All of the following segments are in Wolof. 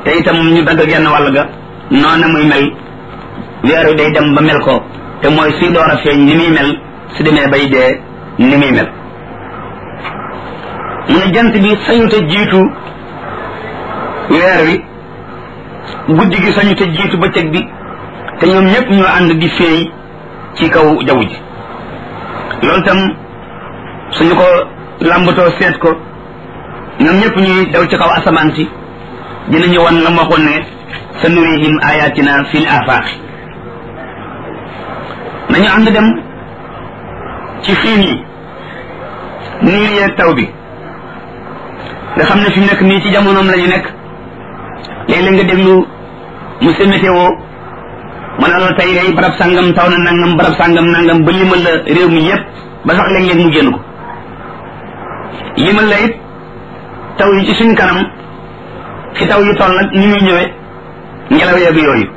te itam ñu dagg genn wàll ga noona muy mel weer wi day dem ba mel ko te mooy suy door a feeñ ni muy mel su demee bay dee ni muy mel mu ne jant bi sañu te jiitu weer wi guddi gi sañu te jiitu bëccëg bi te ñoom ñëpp ñoo ànd di feey ci kaw jaww ji loolu tam suñu ko làmbatoo seet ko ñoom ñëpp ñuy daw ci kaw asamaan si dinañu wan la ma waxoon ne sa nurihim ayatina fil afaq nañu ànd dem ci xiin yi niir yeeg taw bi nga xam ne fi mu nekk nii ci jamonoom la ñu nekk léeg-léeg nga déglu monsieur météo mën na la tey day barab sàngam taw na nangam barab sàngam nangam ba limal la réew mi yépp ba sax léeg-léeg mu génn ko limal la it taw yi ci suñ kanam fi taw yi toll ak ni muy ñëwee ngelaw yeeg yooyu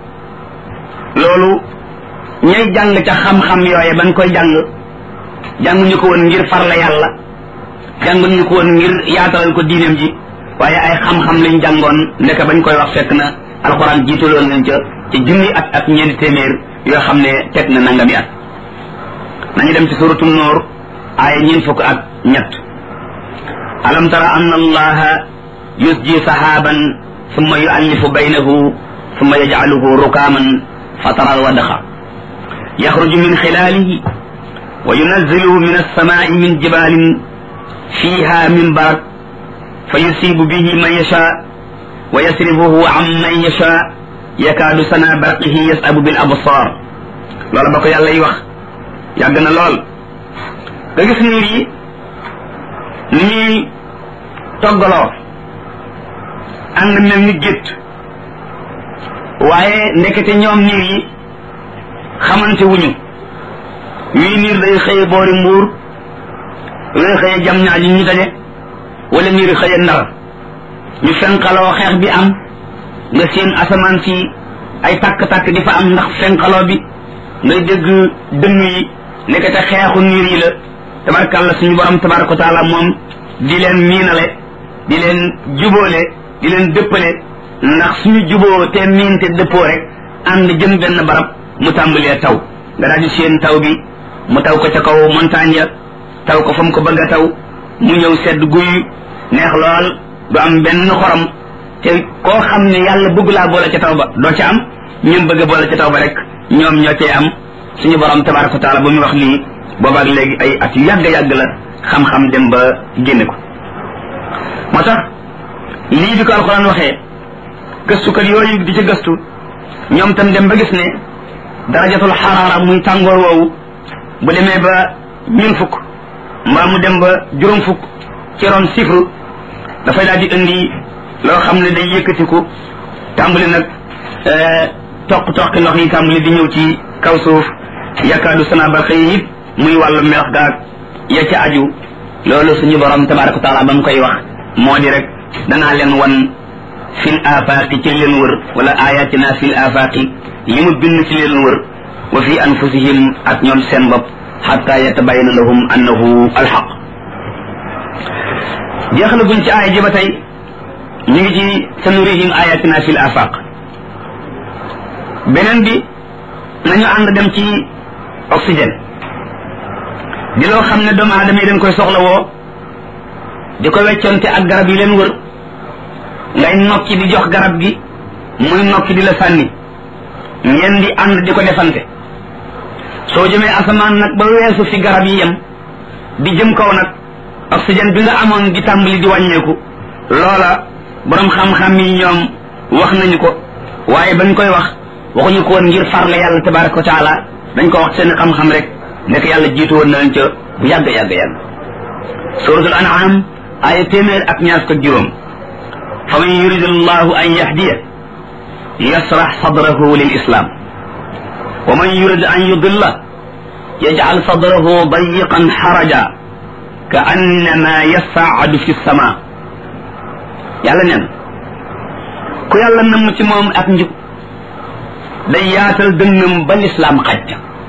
loolu ñay jàng ca xam-xam yooye bañ koy jànguñu ko woon ngir farla yàlla jànguñu ko woon ngir yaatalal ko diineem ji waaye ay xam-xam lañ jàngoon ndeka bañ koy wax fekk na alxuraan jiitaloon nañ ca ci junni at ak ñeenti téeméer yoo xam ne teg na nangami at nañu dem ci suratu Nuur aaya 23 alam tara anna allaha yusji sahaban thumma yu'allifu baynahu thumma yaj'aluhu rukaman fatara alwadqa yakhruju min khilalihi wa yunazzilu min as-sama'i min jibalin fiha min barak fayusibu bihi man yasha wa yasrifuhu an man yasha yakaadu sana barqihi yasabu bil absar loolu ba ko yàlla yi wax yàgg na lool nga gis niir yi ni ñuy toggaloo ànd mel ni gétt waaye ndekete ñoom niir yi xamante wuñu wii niir day xëye boori mbuur lay xëye jam ñaaji ñu daje wala niir xëye ndar ñu fenqaloo xeex bi am nga seen asamaan si ay takk-takk di fa am ndax fenqaloo bi ngay dégg dënn yi nekkate xeexu niir yi la tabarkàlla suñu borom tabaraka taala moom di leen miinale di leen jubóole di leen dëppale ndax suñu juboo te miin te dëppoo rek ànd jëm benn barab mu tàmbalee taw nga daal di seen taw bi mu taw ko ca kaw montagne ya taw ko fa mu ko bëgg a taw mu ñëw sedd guy neex lool du am benn xorom te koo xam ne yàlla bëgg laa boole ca taw ba doo ca am ñun bëgg a boole ca taw ba rek ñoom ñoo cee am suñu borom tabaraka wa taala bu muy wax lii boobaak léegi ay at yu yàgg la xam-xam dem ba génne ko moo tax lii bi ko alxuraan waxee gëstukat yooyu di ca gëstu ñoom tam dem ba gis ne darajatul xaraara muy tàngoor woowu bu demee ba 1000 fukk mbaa mu dem ba juróom fukk ci ron sifru dafay daal di indi loo xam ne day yëkkatiku tàmbali nag toqi ndox yi tàmbali di ñëw ci kaw suuf yakaadu sana ba xëy it muy wàllu melax gaag ya ca aju loolu suñu borom tabaraka wa taala ba mu koy wax moo di rek danaa leen wan fil afaqi ci leen wër wala ayatina fil afaqi yi mu bind ci leen wër wa fi anfusihim ak ñoom seen bopp xatta yatabayana lahum annahu alxaq jeexalaguñ ci aaya ji ba tey ñu ngi ci sanurihim ayatina fil afaq beneen bi nañu ànd dem ci oxygène di loo xam ne doomu aadama yi dañ koy soxla woo di ko wecconte ak garab yi leen wër ngay nokki di jox garab gi muy nokki di la sànni ngeen di ànd di ko defante soo jëmee asamaan nag ba weesu fi garab yi yem di jëm kaw nag oxygène bi nga amoon di tàmbali di wàññeeku loola borom xam-xam yi ñoom wax nañu ko waaye bañ koy wax waxuñu ko woon ngir farle yàlla tabaraka wa taala dañ ko wax seen xam-xam rek nekk yàlla jiitu woon na leen ca bu yàgg suratul an'am aaya 100 fa man yuridu allahu an yahdiya yasrax sadrahu lil islam wa man yurid an yudilla yaj'al sadrahu dayiqan xaraja ka annama yas'adu fi sama yàlla neen ku yàlla namm ci moom ak njub day yaatal dënnam ba lislaam xaj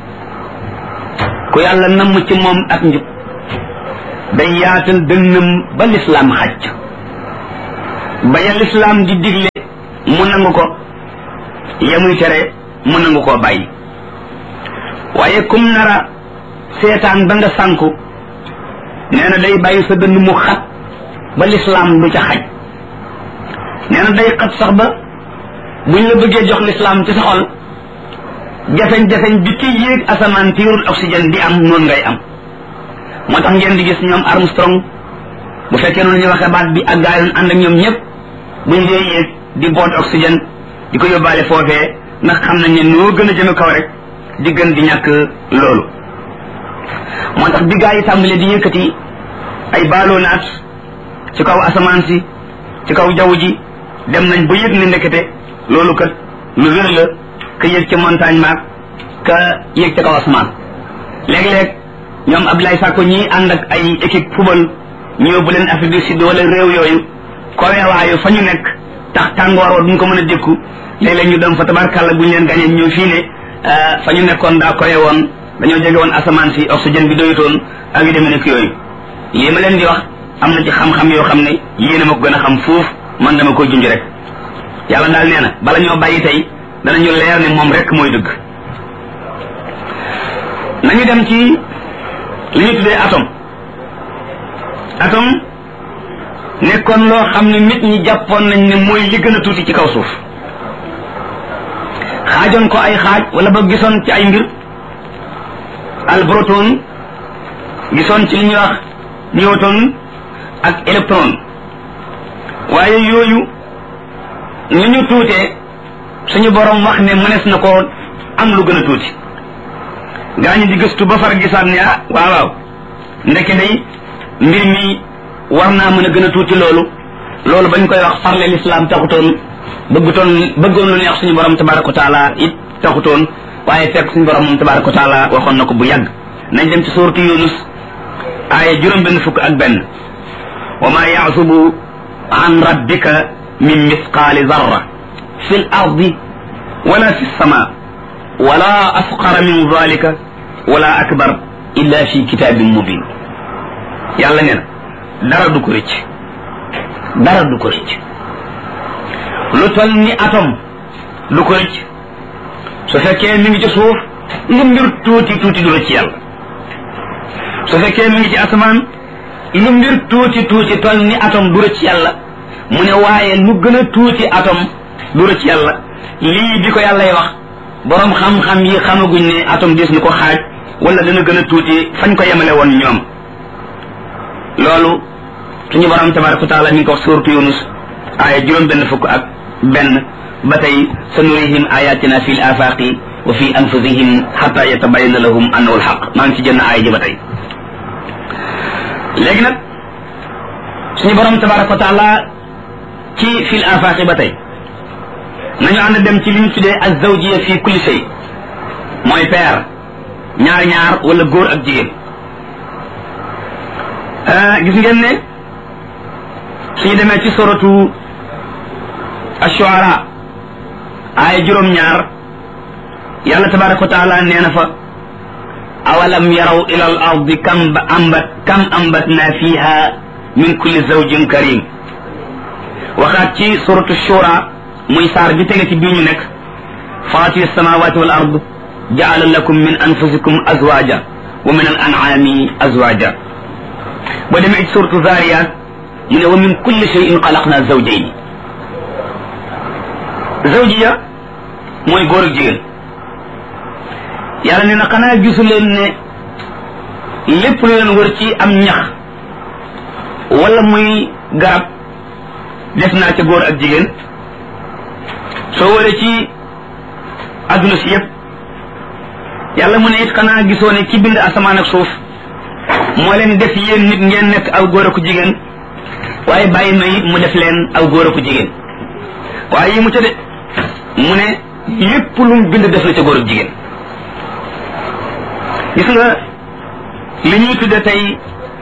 ku yàlla namm ci moom ak njub day yaatal dënnam ba lislaam xaj ba ya lislaam di digle mu nangu ko yemuy tere mu nangu koo bàyyi waaye kum nara seetaan ba nga sànku nee na day bàyyi sa dënn mu xat ba lislaam du ca xaj nee na day xat sax ba buñ la bëggee jox lislaam ci sa xol jafeñ-jafeñ bi ki yéeg asamaan tiirul oxygène di am noonu ngay am moo tax ngeen di gis ñoom Armstrong bu fekkee noonu ñu waxee baat bi ak gaa yoon ànd ak ñoom ñëpp buñ dee yéeg di boot oxygène di ko yóbbaale foofee ndax xam nañ ne noo gën a jëme kaw rek di gën di ñàkk loolu moo tax bi gaa yi tàmbalee di yëkkati ay ballonnaat ci kaw asamaan si ci kaw jaww ji dem nañ ba yëg ne ndekete loolu kat lu wér la ka yëg ca montagne maag ka yëg ca kaw asamaan léeg-léeg ñoom Abdoulaye Sakko ñi ànd ak ay équipe football ñu yóbbu leen Afrique du Sud wala réew yooyu koweewaayu fa ñu nekk tax tàngoor wa duñ ko mën a dékku léeg-léeg ñu dem fa tabarkàlla bu ñu leen gañee ñëw fii ne fa ñu nekkoon daa kowe woon dañoo jege woon asamaan si oxygène bi doyutoon ak yu demee nekk yooyu lii ma leen di wax am na ci xam-xam yoo xam ne yéen a ma ko gën a xam fuuf man dama koy junj rek yàlla daal nee na bala ñoo bàyyi tey danañu leer ne moom rek mooy dëgg nañu dem ci li ñu tuddee atome nekkoon loo xam ne nit ñi jàppoon nañ ne mooy li gën a tuuti ci kaw suuf xaajoon ko ay xaaj wala ba gisoon ci ay mbir al proton gisoon ci li ñuy wax newton ak électron waaye yooyu ni ñu tuutee suñu borom wax ne mënees na koo am lu gën a tuuti gaa ñi di gëstu ba far gisaat ne waaw ndeke day mbir mi war naa mën a gën a tuuti loolu bañ koy wax farle l'islam taxutoon bëggoon lu neex suñu borom tabaraka wa taala it taxutoon waaye fekk suñu borom moom tabaraka wa taala waxoon na ko bu yàgg nañ dem ci suuratu Yunus aaya 61 wa ma ya'zubu an rabbika min mithqali zarra fi l ardi wala fi lsama wala asqara min dhalika wala akbar illa fi kitabin mubin yàlla nee na dara du ko rëcc lu toll ni atom du ko rëcc su fekkee mi ngi ci suuf lu mbir tuuti tuuti du rëcc yàlla su fekkee mi ngi ci asamaan lu mbir tuuti tuuti toll ni atom du rëcc yàlla mu ne waaye lu gën a tuuti atom du rëcc yàlla lii bi ko yàllay wax boroom xam-xam yi xamaguñ ne atom des ni ko xaaj wala dana gën a tuuti fañ ko yemale woon ñoom loolu suñu borom tabaraka wa taala mi ngi ko wax suuratu Yunus aaya 61 ba tey sanurihim ayatina fi l afaqi wa fi anfusihim hatta yatabayyana lahum annahu alhaq maa ngi ci jënn aaya ji ba tey léegi nag suñu borom tabaraka wa taala ci fi l afaqi ba tey nañu ànd dem ci li ñu tuddee az-zawjiyya fi kulli shay mooy paire ñaar wala góor ak jigéen gis ngeen ne suñu demee ci suratu ash-shu'ara aaya 9 yàlla tabaraka wa taala nee na fa awalam yaraw ila al ardi kam ambatna fiha min kulli zawjin karim waxaat ci suratu shura muy saar bi tege ci bii ñu nekk fatir samawati wal ard ja'ala lakum min anfusikum azwaja wa min al an'ami azwaja boo demee ci suratu zariyat mu ne wa min kulli shay'in xalaqna zawjayn zawjiya mooy góor ak jigéen yàlla ne na xanaa gisu leen ne lépp lu leen wër ci am ñax wala muy garab def naa ca góor ak jigéen soo wëree ci adduna si yëpp yàlla mu ne it xanaa gisoo ne ki bind asamaan ak suuf moo leen def yéen nit ngeen nekk aw góor ak jigéen waaye bàyyi ma it mu def leen aw góor ak jigéen waaye yi mu ca de mu ne lépp lu mu bind def na ca góor ak jigéen gis nga li ñuy tudde tey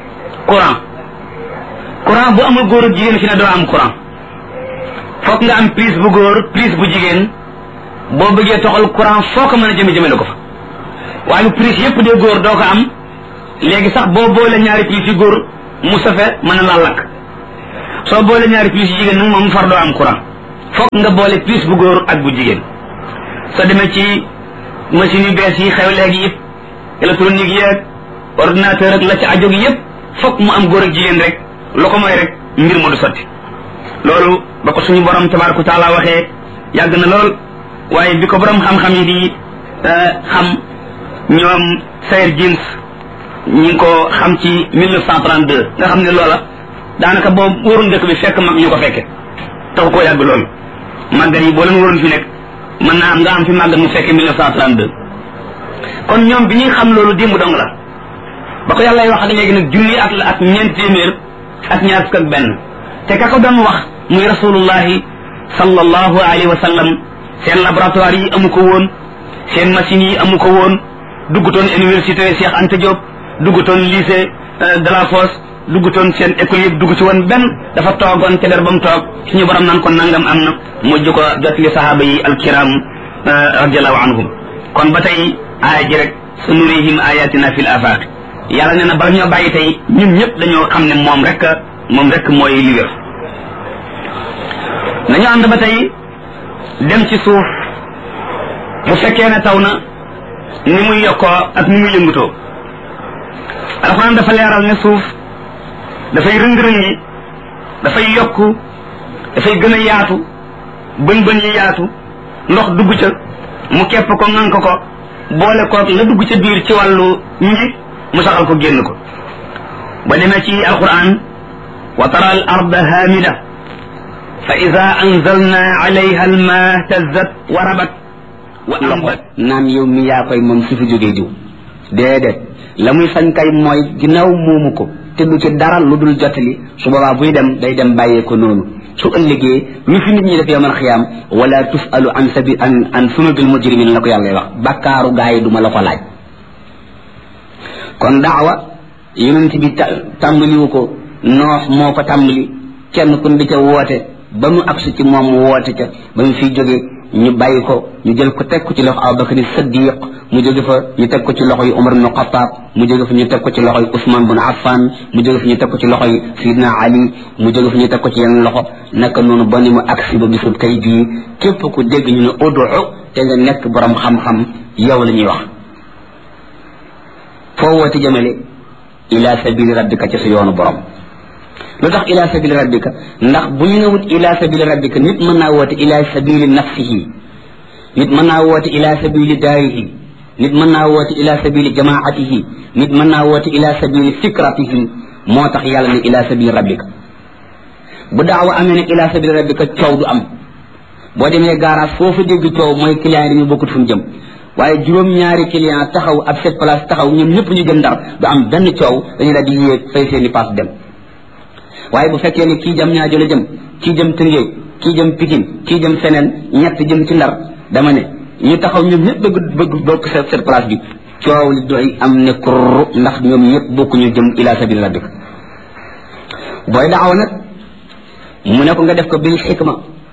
courant bu amul góor ak jigéen fi ne doo am courant foog nga am prise bu góor prise bu jigéen boo bëggee toxal courant foo ko mën a jëme ko fa waaye prise yépp dee góor doo ko am léegi sax boo boole ñaari prise yi góor mu safe mën a laa lakk soo boole ñaari prise yi jigéen nag moom far doo am courant foog nga boole plus bu góor ak bu jigéen soo demee ci machine yu bees yi xew léegi yëpp électronique yeeg ordinateur ak la ci aju gi yëpp foog mu am góor ak jigéen rek lu ko mooy rek mbir ma du sotti loolu ba ko suñu borom tabaraka taala waxee yàgg na lool waaye bi ko borom xam-xam yi di xam ñoom Sayer Jeans ñi ngi ko xam ci 1932 nga xam ne loola daanaka boobu wóorun dëkk bi fekk mag ñu ko fekke taxu koo yàgg loolu màggat yi boo leen wóorun fi nekk mën naa am nga am fi màggat mu fekke 1932 kon ñoom bi ñuy xam loolu démb dong la ba ko yàlla wax léegi nag junni at la ak ñeent téeméer ak ñaar fukk ak benn te ka ko doon wax muy rasulullahi sallallahu alayhi wa sallam seen laboratoire yi amu ko woon seen machines yi amu ko woon duggutoon université Cheikh Anta Diop duggutoon lycée de la Fosse duggutoon seen école yëpp dugg ci woon benn dafa toogoon ca der ba mu toog suñu borom naan ko nangam am na mujj ko jot li sahaaba yi alkiram radiallahu anhum kon ba tey aaya ji rek sanurihim ayatina fil afaq yàlla nee na bala ñoo bàyyi tey ñun ñëpp dañoo xam ne moom rek mooy li wér nañu ànd ba tey dem ci suuf bu fekkee ne taw na ni muy yokkoo ak ni muy yëngutoo alxuraan dafa leeral ne suuf dafay rëng-rëngi dafay yokku dafay gën a yaatu bën-bën yi yaatu ndox dugg ca mu kepp ko ŋànk ko boole koog la dugg ca biir ci wàllu nji mu saxal ko génn ko ba demee ci alquran wa tara al arda hamida fa ida anzalna alayha alma tazzat wa rabat wa ambat naan yow mi yaa koy moom su fi jógee diw déedéet la muy sañ kay mooy ginnaaw moomu ko te du ci dara lu dul jottali su boobaa buy dem day dem bàyyee ko noonu su ëllëgee lu fi nit ñi def yawmal xiyaam wala tusalu an sunubil mujrimin la ko yàlla wax bakkaaru gaa yi duma la ko laaj kon daawa yonent bi tàmbaliwu ko noox moo ko tàmbali kenn kun di ca woote ba mu agsi ci moom woote ca ba mu fiy jógee ñu bàyyi ko ñu jël ko teg ko ci loxo Abubakar Siddiq mu jóge fa ñu teg ko ci loxo yi Umar ibn Khattab mu jóge fa ñu teg ko ci loxo yi Usman ibn Affan mu jóge fa ñu teg ko ci loxo yi Sidna Ali mu jóge fa ñu teg ko ci yeneen loxo naka noonu ba ni mu agsi ba bisub tey bii képp ku dégg ñu ne udu te nga nekk borom xam-xam yow la ñuy wax foo woote jëmale ila sabili rabbika ci sa yoonu borom lu tax ila sabili rabbika ndax bu ñu ne wut ila sabili rabbika nit mën naa woote ila sabili nafsihi nit mën naa woote ila sabili daarihi nit mën naa woote ila sabili jamaatihi nit mën naa woote ila sabili fikratihi moo tax yàlla ne ila sabili rabbika bu daawa amee ne ila sabili rabbika coow du am boo demee garage foofu dégg coow mooy client yi dañu bokkut fu ñu jëm waaye juróom-ñaari client taxaw ab set place taxaw ñoom ñëpp ñu jëm Ndar du am benn coow dañu daal di yéeg fay seeni paas dem waaye bu fekkee ne kii jam ñaajo la jëm kii jëm Tëngéej kii jëm Pikine kii jëm feneen ñett jëm ci Ndar dama ne ñu taxaw ñoom ñëpp bëgg bokk set place bi coow li doy am ne kur ndax ñoom ñëpp bokkuñu jëm ila sabili rabbik booy daaw nag mu ne ko nga def ko bil xikma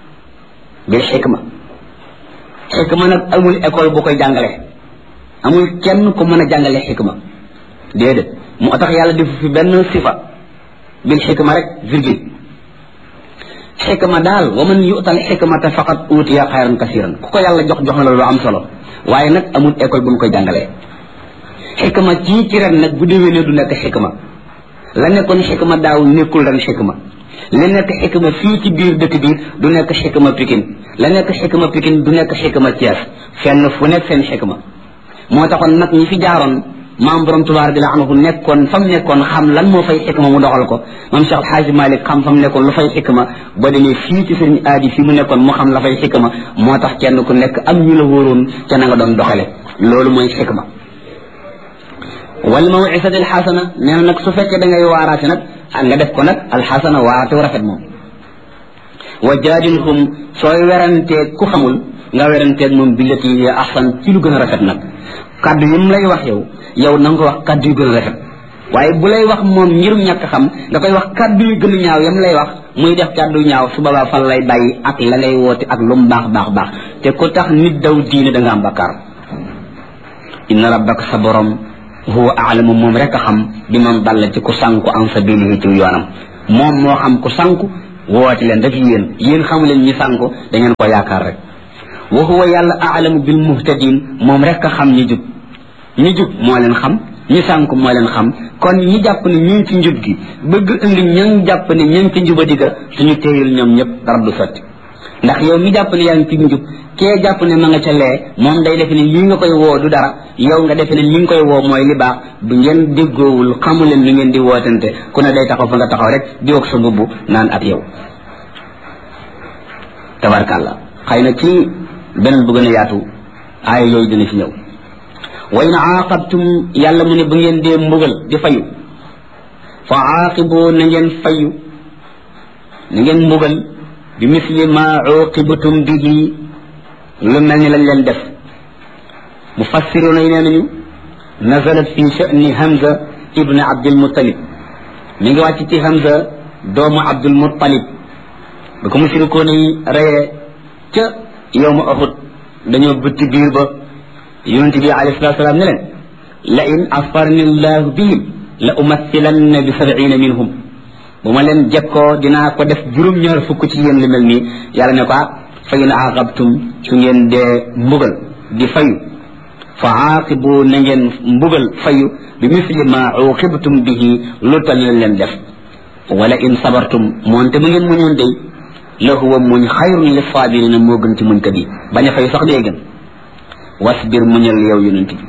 xikma nag amul école bu koy jàngale amul kenn ku mën a jàngale xikma déedéet mu tax yàlla def fi benn sifa bil xikma rek virgule xikma daal wa man yu'tal xikmata faqad utiya xayran kasiran ku ko yàlla jox na la lu am solo waaye nag amul école bu mu koy jàngalee xikma ci ren nag bu déwénee du nekk xikma la nekkoon xikma daaw nekkul ren xikma la nekk xikma fii ci biir dëkk bi du nekk xikma Pikine la nekk xikma Pikine du nekk xikma Thiès fenn fu nekk seen xikma moo taxoon nag ñi fi jaaroon maam borom Tuubaa radiyallaahu anhu nekkoon fa mu nekkoon xam lan moo fay xikma mu doxal ko maam Cheikh El Hadj Malick xam fa mu nekkoon lu fay xikma ba demee fii ci sëriñ aadi fii mu nekkoon mu xam la fay xikma moo tax kenn ku nekk am ñu la wóoroon ca na nga doon doxale loolu mooy xikma wal maw'izati alxasana nee na nag su fekkee da ngay waaraate nag nga def ko nag alxasana waaraate wu rafet moom wa jaadilhum sooy weranteeg ku xamul nga weranteeg moom billati hiya ahsan ci lu gën a rafet nag kaddu yi mu lay wax yow na nga ko wax kaddu yu gën a rafet waaye bu lay wax moom ngirum ñàkk xam nga koy wax kaddu yu gën a ñaaw yam lay wax muy def kaddu ñaaw su boobaa fan lay bàyyi ak la ngay woote ak lu mu baax te ku tax nit daw diine da nga am bakkaar inna rabbaka sa borom huwa a'lamu moom rek a xam bi man dalla ci ku sànku an sabilihi ci yoonam moom moo xam ku sànku woote leen rek yéen xamu leen ñi sànko da ngeen ko yaakaar rek wa huwa yàlla a'lamu bil muhtadin moom rek a xam ñi jub moo leen xam ñi sànko moo leen xam kon ñi jàpp ne ñu ngi ci njub gi bëgg indi ñan jàpp ne ñu ngi ci njubadi ga suñu téyul ñoom ñëpp dara du sotti ndax yow mi jàpp ne yaa ngi ci njub kee jàpp ne ma nga ca lee moom day defe ne lii nga koy woo du dara yow nga defe ne li nga koy woo mooy li baax bu ngeen déggoowul xamu leen lu ngeen di wootante ku ne day taxaw fa nga taxaw rek di wax sa mbubb naan ak yow tabarkàlla xëy na ci beneen bu gën a yaatu aaya yooyu dina fi ñëw wa in aaqabtum yàlla mu ne bu ngeen dee mbugal di fayu fa aaqibu na ngeen fayu na ngeen mbugal bi misli ma uqibtum bihi lu mel ni lañ leen def mufassiruna yi nee nañu nazalat fi sha'ni Hamza ibn Abdul Muttalib mi ngi wàcc ci Hamza doomu Abdul Muttalib ba ko mushrikoon yi reyee ca yawma Uhud dañoo bëtt biir ba yonent bi alayhi salaatu salaam ne leen la in asfarni llahu bihim la umathilanna bi 70 minhum bu ma leen jekkoo dinaa ko def juróom-ñaar fukk ci yéen lu mel nii yàlla ne ko fa in aaqabtum su ngeen dee mbugal di fayu fa aaqibu na ngeen mbugal fayu bi misli ma uqibtum bihi lu tal leen def wala in sabartum moonte bu ngeen muñoon day la huwa muñ xayrun li saabirina moo gën ci muñkat yi bañ a fayu sax dee gën wasbir muñal yow yonent bi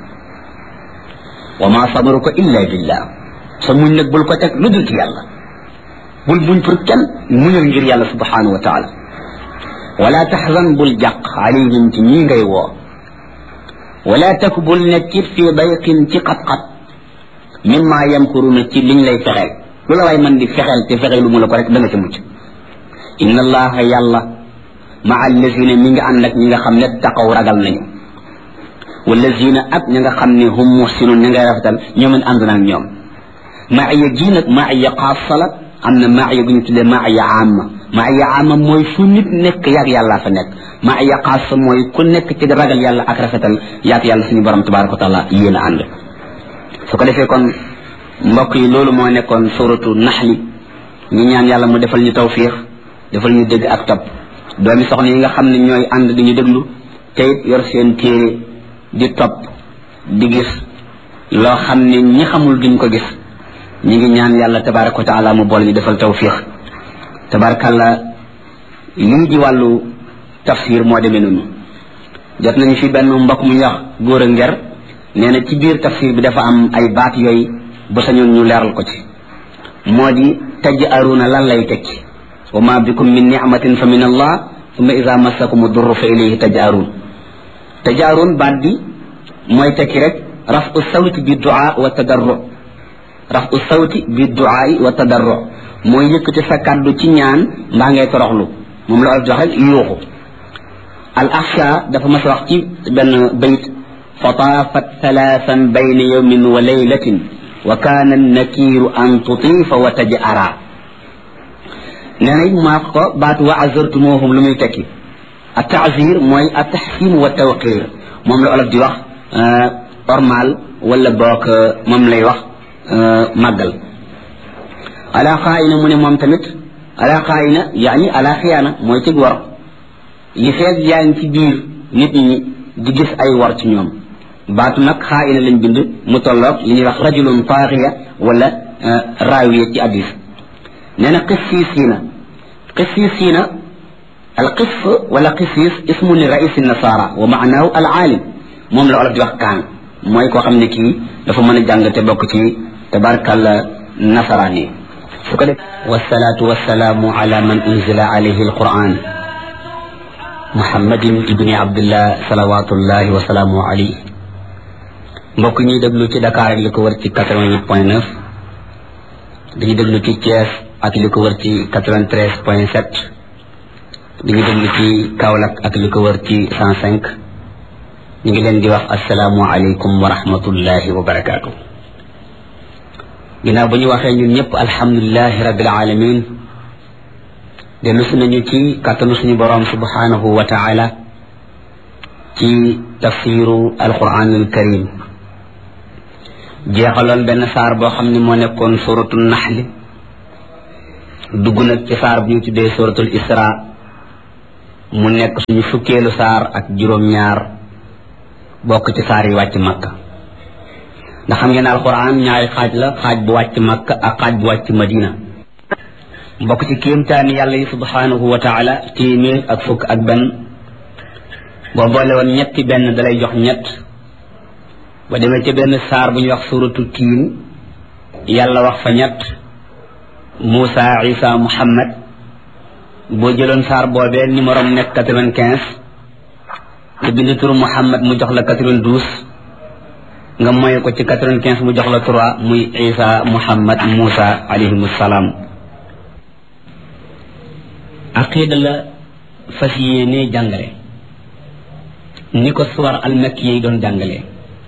wa ma sabruka illa billah sa muñ nag bul ko teg lu dul ci yàlla bul muñ pour kenn muñal ngir yàlla subhanahu wa taala wala taxzan bul jàq alayhim ci ñii ngay woo wala tak bul nekkit fii dayqin ci xat-xat mimma yamkuruna ci liñ lay fexeel lu la waay man di fexeel te fexeel lu mu la ko rek da nga ca mucc inna allaha yàlla maa allazina mi nga ànd ak ñi nga xam ne taqaw ragal nañu wallazina ak ñi nga xam ne hum muhsinun ñi ngay rafetal ñoom it ànd naag ñoom maaya ji nag maaya xaasa la am na maaya bu ñu tuddee maaya amma maaya amma mooy fu nit nekk yaag yàlla fa nekk maaya xaasa mooy ku nekk ci ragal yàlla ak rafetal yaag yàlla suñu borom tabaraka wa taala yéen a ànd su ko defee kon mbokk yi loolu moo nekkoon suratu naxli ñu ñaan yàlla mu defal ñu tawfiix defal ñu dégg ak topp doomi soxna yi nga xam ne ñooy ànd di ñu déglu te it yor seen téere di topp di gis loo xam ne ñi xamul duñ ko gis ñi ngi ñaan yàlla tabaraka wa taala mu boole ñu defal tawfiix tabarakallah lii di wàllu tafsir moo demee noonu jot nañu fi benn mbokk mu ñuy wax góor a nger nee na ci biir tafsir bi dafa am ay baat yooyu ba sañoon ñu leeral ko ci moo di taj'aruuna lan lay tekki wa ma bikum min ni'matin fa min allah thumma idha massakum durru fa ilayhi taj'aruun baat bi mooy tekki rek raf'u sawti bi du'a wa tadarru raf'u sawti bi du'a wa tadarru mooy yëkkati sa kàddu ci ñaan mbaa ngay toroxlu moom la wax rek yuuxu al ahsha dafa mas a wax ci benn bayt fa taafat thalathan bayna yawmin wa laylatin wa kaana nakiiru an tutiifa wa taj'ara nee na it maa ko baatu wa azartumuhum lu muy tekki a taazir mooy a taxsin wa tawqir moom la olof di wax ormal wala boog moom lay wax màggal ala xaayina mu ne moom tamit ala xaayina yaani ala xiyaana mooy ci war yi feeg yaa ngi ci biir nit ñi di gis ay war ci ñoom baatu nag xaayina lañ bind mu tolloog li ñuy wax rajulun taaxiya wala raawiya ci addis nee na qissisiina alqis wala qissis ismu li raisi nasara wa maanaahu alaalim moom la olof di wax kaan mooy koo xam ne kii dafa mën a jàng te bokk ci tabarakalla nasaraan yi su ko def wasalaatu wasalaamu ala man unzila alayhi alquran muhammadin ibni abdillah salawatullahi wasalaamu alayhi mbokk ñuy déglu ci Dakar ak li ko wër ci 88.9 dañuy déglu ci Thiès ak li ko wër ci 93.7 dañuy déglu ci Kaolack ak li ko wër ci 105 ñu ngi leen di wax asalaamu aleykum wa rahmatullahi wa barakaatu. ginnaaw ba ñu waxee ñun ñëpp alhamdulilahi rabbil alamin dellu si nañu ci kàttanu suñu boroom subhanahu wa taala ci tafsiru alquranul karim jeexaloon benn saar boo xam ne moo nekkoon suratu naxli dugg nag ci saar bi ñu tuddee suratul isra mu nekk suñu fukkeelu saar ak juróom-ñaar bokk ci saar yi wàcc makka ndax xam ngeen alquran ñaari xaaj la xaaj bu wàcc makka ak xaaj bu wàcc madina bokk ci kéemtaani yàlla yi subhanahu wa taala téeméer ak fukk ak benn boo boole woon ñetti benn dalay jox ñett ba demee ca benn saar bu ñuy wax suratu tiin yàlla wax fa ñett Moussa Isa Muhammad boo jëloon saar boobee numéro mu nekk 95 nga bind turu Muhammad mu jox la 92 nga moye ko ci 95 mu jox la 3 muy Isa Muhammad Moussa alayhimu salaam aqida la fas yéene jàngale ni ko suwar almakki yi doon jàngale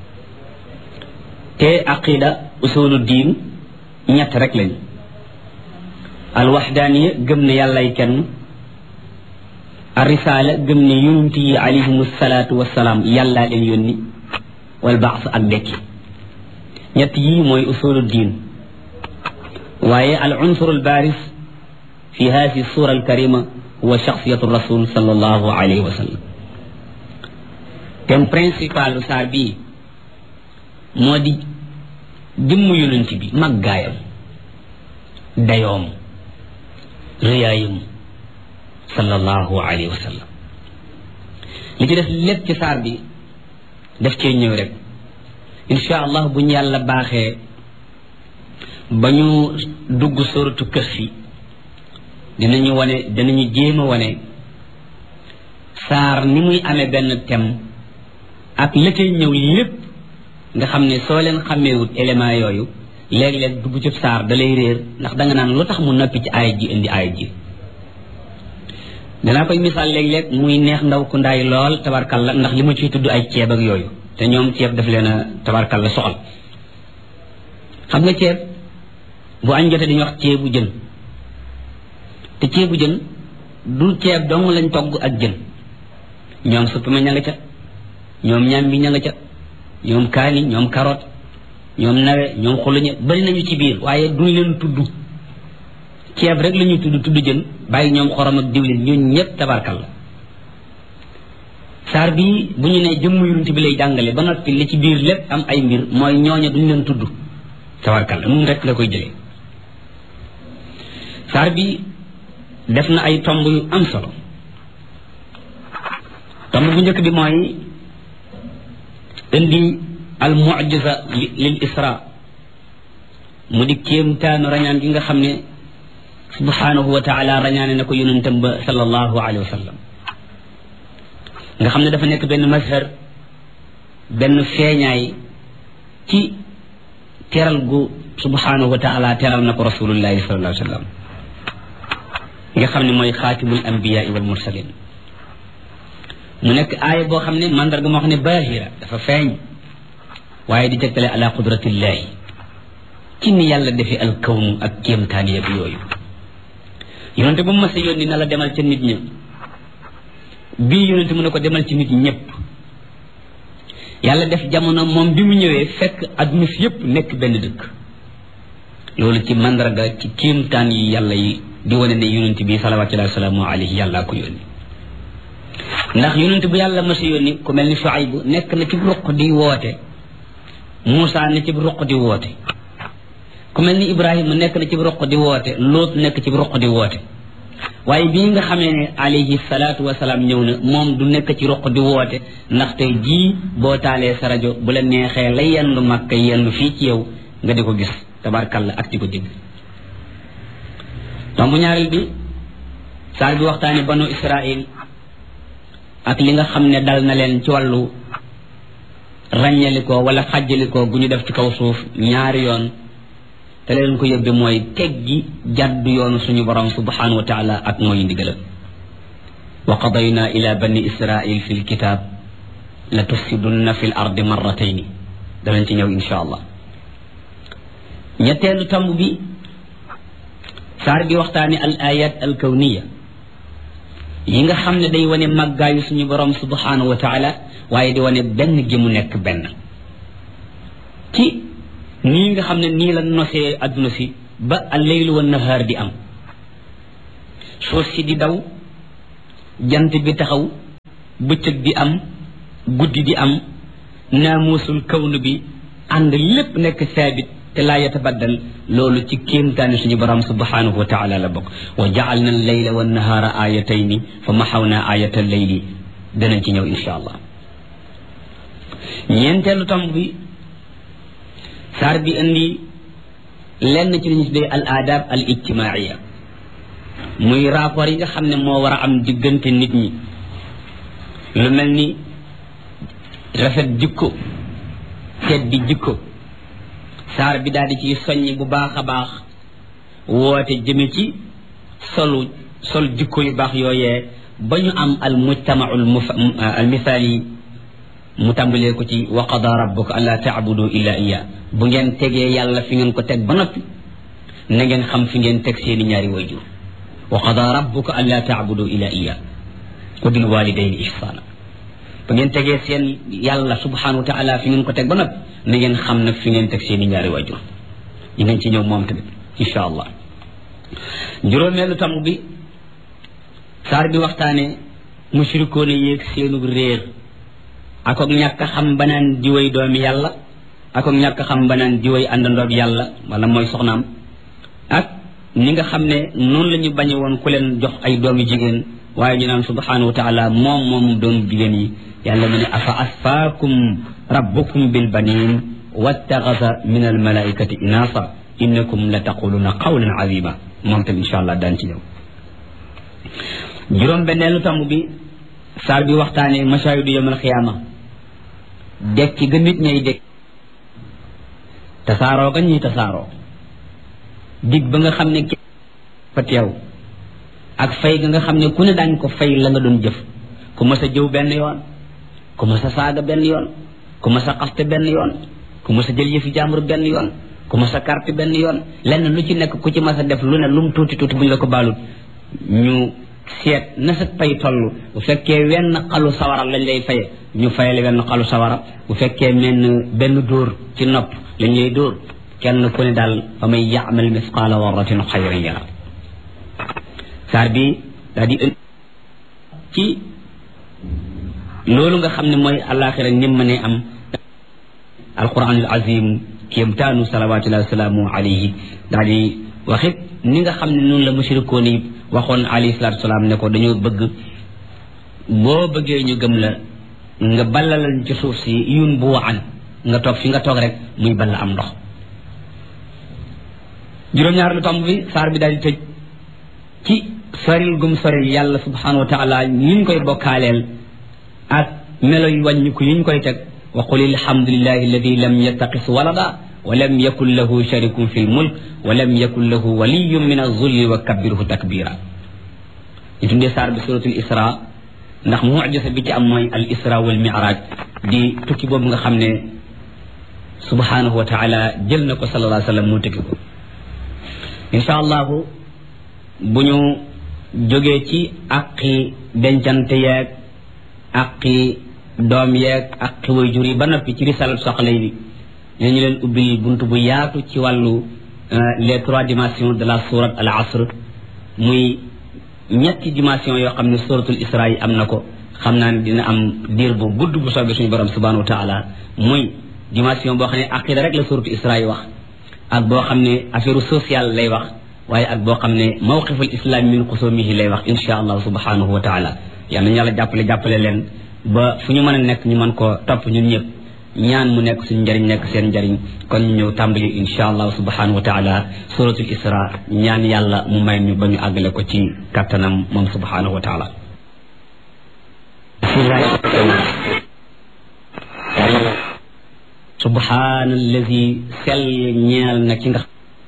te aqida usulu diin ñett rek lañ alwaxdaaniya gëm ne yàllay kenn arrisaala gëm ne yonent yi alayhimu salaatu wasalaam yàllaa leen yónni wal baas ak dekki ñett yii mooy usulu diin waaye al unsur al baaris fi haasi suura al karima huwa shaxsiyatu rasul sallallahu alayhi wa sallam thème principal saar bii moo di jëmm yonent bi màggaayam dayoom rëyaayam sallallahu alayhi wa sallam li ci def lépp ci saar bi daf cee ñëw rek insha allah bu ñu yàlla baaxee ba ñu dugg suratu Kahfi dinañu jéem a wane saar ni muy amee benn thème ak la cay ñëw lépp nga xam ne soo leen xàmmeewut élément yooyu léeg-léeg dugg ci saar da lay réer ndax danga naan lu tax mu noppi ci aaya ji indi aaya ji danaa koy misaal léeg-léeg muy neex ndaw ku ndaay lool tabarkalla ndax li ma ciy tudd ay ceeb ak yooyu te ñoom ceeb daf leen a tabarkalla soxal xam nga ceeb bu añ jotee dañuy wax ceebu jën te ceebu jën du ceeb dong lañ togg ak jën ñoom suppame ña nga ca ñoom ñam bi ña nga ca ñoom kaani ñoom carotte ñoom nawe ñoom xuluñe bari nañu ci biir waaye duñ leen tudd ceeb rek la ñuy tudd jën bàyyi ñoom xorom ak diwlin ñun ñëpp tabarkalla saar bii bu ñu ne jëmm yonent bi lay jàngale ba noppi li ci biir lépp am ay mbir mooy ñooña duñ leen tudd tabarkalla nun rek la koy jëlee saar bi def na ay tomb yu am solo tomb bu njëkk bi mooy indi al mu'jiza lil isra mu di kéemtaanu rañaan gi nga xam ne subhanahu wa taala rañaane na ko yonentam ba sallallahu alayhi wa sallam nga xam ne dafa nekk benn mazhar benn feeñaay ci teral gu subhanahu wa taala teral na ko rasulullahi sallallahu alayhi wa sallam nga xam ne mooy xaatimul anbiyaa wal mursalin mu nekk aaya boo xam ne mandarga moo xam ne baahira dafa feeñ waaye di tegtale ala qudratillahi ci ni yàlla defee al kawnu ak kéemtaan yeeg yooyu yonente bu mu mas a yónni na la demal ca nit ña bii yonente mu ne ko demal ci nit ñëpp yàlla def jamono moom bi mu ñëwee fekk adduna fi yëpp nekk benn dëkk loolu ci mandarga ci kéemtaan yi yàlla yi di wane ne yonente bi salawatullahi wasalaamu alayhi yàllaa ko yónni ndax yonente bu yàlla mas a yónni ku mel ni Shuayb nekk na ci ruq di woote Muusa ne ci ruq di woote ku mel ni Ibrahima nekk na ci ruq di woote Loot nekk ci ruq di woote waaye bii nga xamee ne alayhi salaatu wasalaam ñëw na moom du nekk ci ruq di woote ndax tey jii boo taalee sa rajo bu la neexee la yendu Makka yendu fii ci yow nga di ko gis tabarkalla ak di ko dégg tombu ñaareel bi saar bi waxtaane banu Israil ak li nga xam ne dal na leen ci wàllu ràññalikoo wala xàjjalikoo gu ñu def ci kaw suuf ñaari yoon te leen ko yóbbe mooy teggi jàddu yoonu suñu borom subhanahu wa taala ak mooy ndigalam wa qadayna ila bani israil fi lkitab la tufsidunna fi l ardi marratayni danañ ci ñëw insha allah ñetteelu tamb bi saar bi waxtaane al ayat al kawniya yi nga xam ne day wane màggaayu suñu borom subhanahu wa taala waaye di wane benn gi mu nekk benn ci nii nga xam ne nii la nosee adduna si ba al leylu wa nahaar di am suuf si di daw jant bi taxaw bëccëg di am guddi di am naamuusul kawnu bi ànd lépp nekk saabit te laa yatabaddal loolu ci kéemtaani suñu borom subhanahu wa taala la bokk wa jaalna al-layla wa nahaara ayatayni fa maxawna ayata al-layli danañ ci ñëw insha allah ñeenteelu tomb bi saar bi indi lenn ci li ñu tuddee al adab al ijtimaaiya muy rapport yi nga xam ne moo war a am diggante nit ñi lu mel ni rafet jikko seet di jikko saar bi daal di ci soññi bu baax a baax woote jëme ci sol jikko yu baax yooyee ba ñu am al mujtamaau al misaali mu tàmbalee ko ci wa qada rabbuka an laa taabudu illa iya bu ngeen tegee yàlla fi ngeen ko teg ba noppi na ngeen xam fi ngeen teg seeni ñaari wayjur wa qada rabbuka an laa taabudu illa iya wa bil walidayni ihsana bu ngeen tegee seen yàlla subhanahu wa taala fi ngeen ko teg ba noppi na ngeen xam nag fi ngeen teg seeni ñaari wayjur ñu ngeen ci ñëw moom tamit insha allah juróomeelu tam bi saar bi waxtaane mushrikoone yéeg seenu réer ak ak ñàkk xam banaan diwéy doomi yàlla ak ak ñàkk xam banaan diwéy àndandoog yàlla wala mooy soxnaam ak ni nga xam ne noonu la ñu bañe woon ku leen jox ay doomi jigéen waaye ñu naan subhanahu wa taala moom doomu jigéen yi yàlla mu ne afa asfaakum rabbukum bil banin wattaxasa min al malaikati inasa innakum la taquluna qawlan azima moom tam insha allah daan ci ñëw juróom benneelu tamb bi saar bi waxtaane mashahidu yawmal xiyaama dekki ga nit ñay dekk tasaaroo ga ñuy tasaaroo dig ba nga xam ne fa teew ak fay ga nga xam ne ku ne daañ ko fay la nga doon jëf ku mas a jëw benn yoon ku mas a saaga benn yoon ku mas a xaste benn yoon ku mas a jël yëfi jàmbur benn yoon ku mas a carte benn yoon lenn lu ci nekk ku ci mas a def lu ne lum tuuti tuuti bu ñu la ko baalut ñu seet na sa pay toll bu fekkee wenn xalu sawara lañ lay faye ñu fayale wenn xalu sawara bu fekkee benn dóor ci nopp lañ lay dóor kenn ku ne daal fa may yaamal misqaala warratin xayran yara saar bi daa di ci loolu nga xam ne mooy àllaaxira nim ma ne am alquranul azim kéemtaanu salawatullahi wasalaamu alayhi daa di waxit ni nga xam ne noonu la mushrikoon yi waxoon alayhi salaatu salaam ne ko dañoo bëgg boo bëggee ñu gëm la nga ballalal ci suuf si yun bu waan nga toog fi nga toog rek muy balla am ndox juróom-ñaar lu tomb bi saar bi daal di tëj ci soril gum soril yàlla subhanahu wa taala ñu koy bokkaaleel ak melo yu wàññiku yi ñu koy teg wa qul alhamdulillahi alladi lam yattaqis walada wa lam yakun lahu sharikun fi lmulk wa lam yakun lahu waliyun min azulli wa kabbirhu takbira ñu tuddee saar bi suratul isra ndax mujisa bi ci am mooy al isra wal miraj di tukki boobu nga xam ne subhanahu wa taala jël na ko sallallahu alayhi wa sallam moo tukki ko insha allahu bu ñu jógee ci aqi dencante yeeg aqi doom yeeg aqi waajur yi ba noppi ci risalat soxla yi ñu leen ubbi buntu bu yaatu ci wàllu les 3 dimensions de la sourate al asr muy ñetti dimension yoo xam ne suratul isra yi am na ko xam naa ne dina am diir bu gudd bu soobee suñu borom subhanahu wa taala muy dimension boo xam ne aqida rek la suratul isra yi wax ak boo xam ne affaire sociale lay wax waaye ak boo xam ne mawqiful islam min xusumihi lay wax insha allah subhanahu wa taala yal nañu yàlla jàppale leen ba fu ñu mën a nekk ñu mën koo topp ñun ñëpp ñaan mu nekk suñu njëriñ nekk seen njëriñ kon ñu ñëw tàmbali insha allah subhanahu wa taala suratul isra ñaan yàlla mu may ñu ba ñu àggale ko ci kattanam moom subhanahu wa taala subhana alladi sell ñeel na ki nga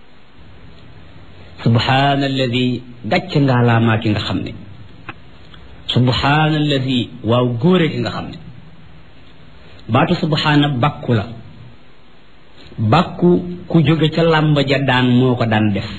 subhana alladi gàcc ngaalaamaa ki nga xam ne subhana alladi waaw góore ki nga xam ne baatu subhaana bàkku la bàkku ku jóge ca làmba ja daan moo ko daan def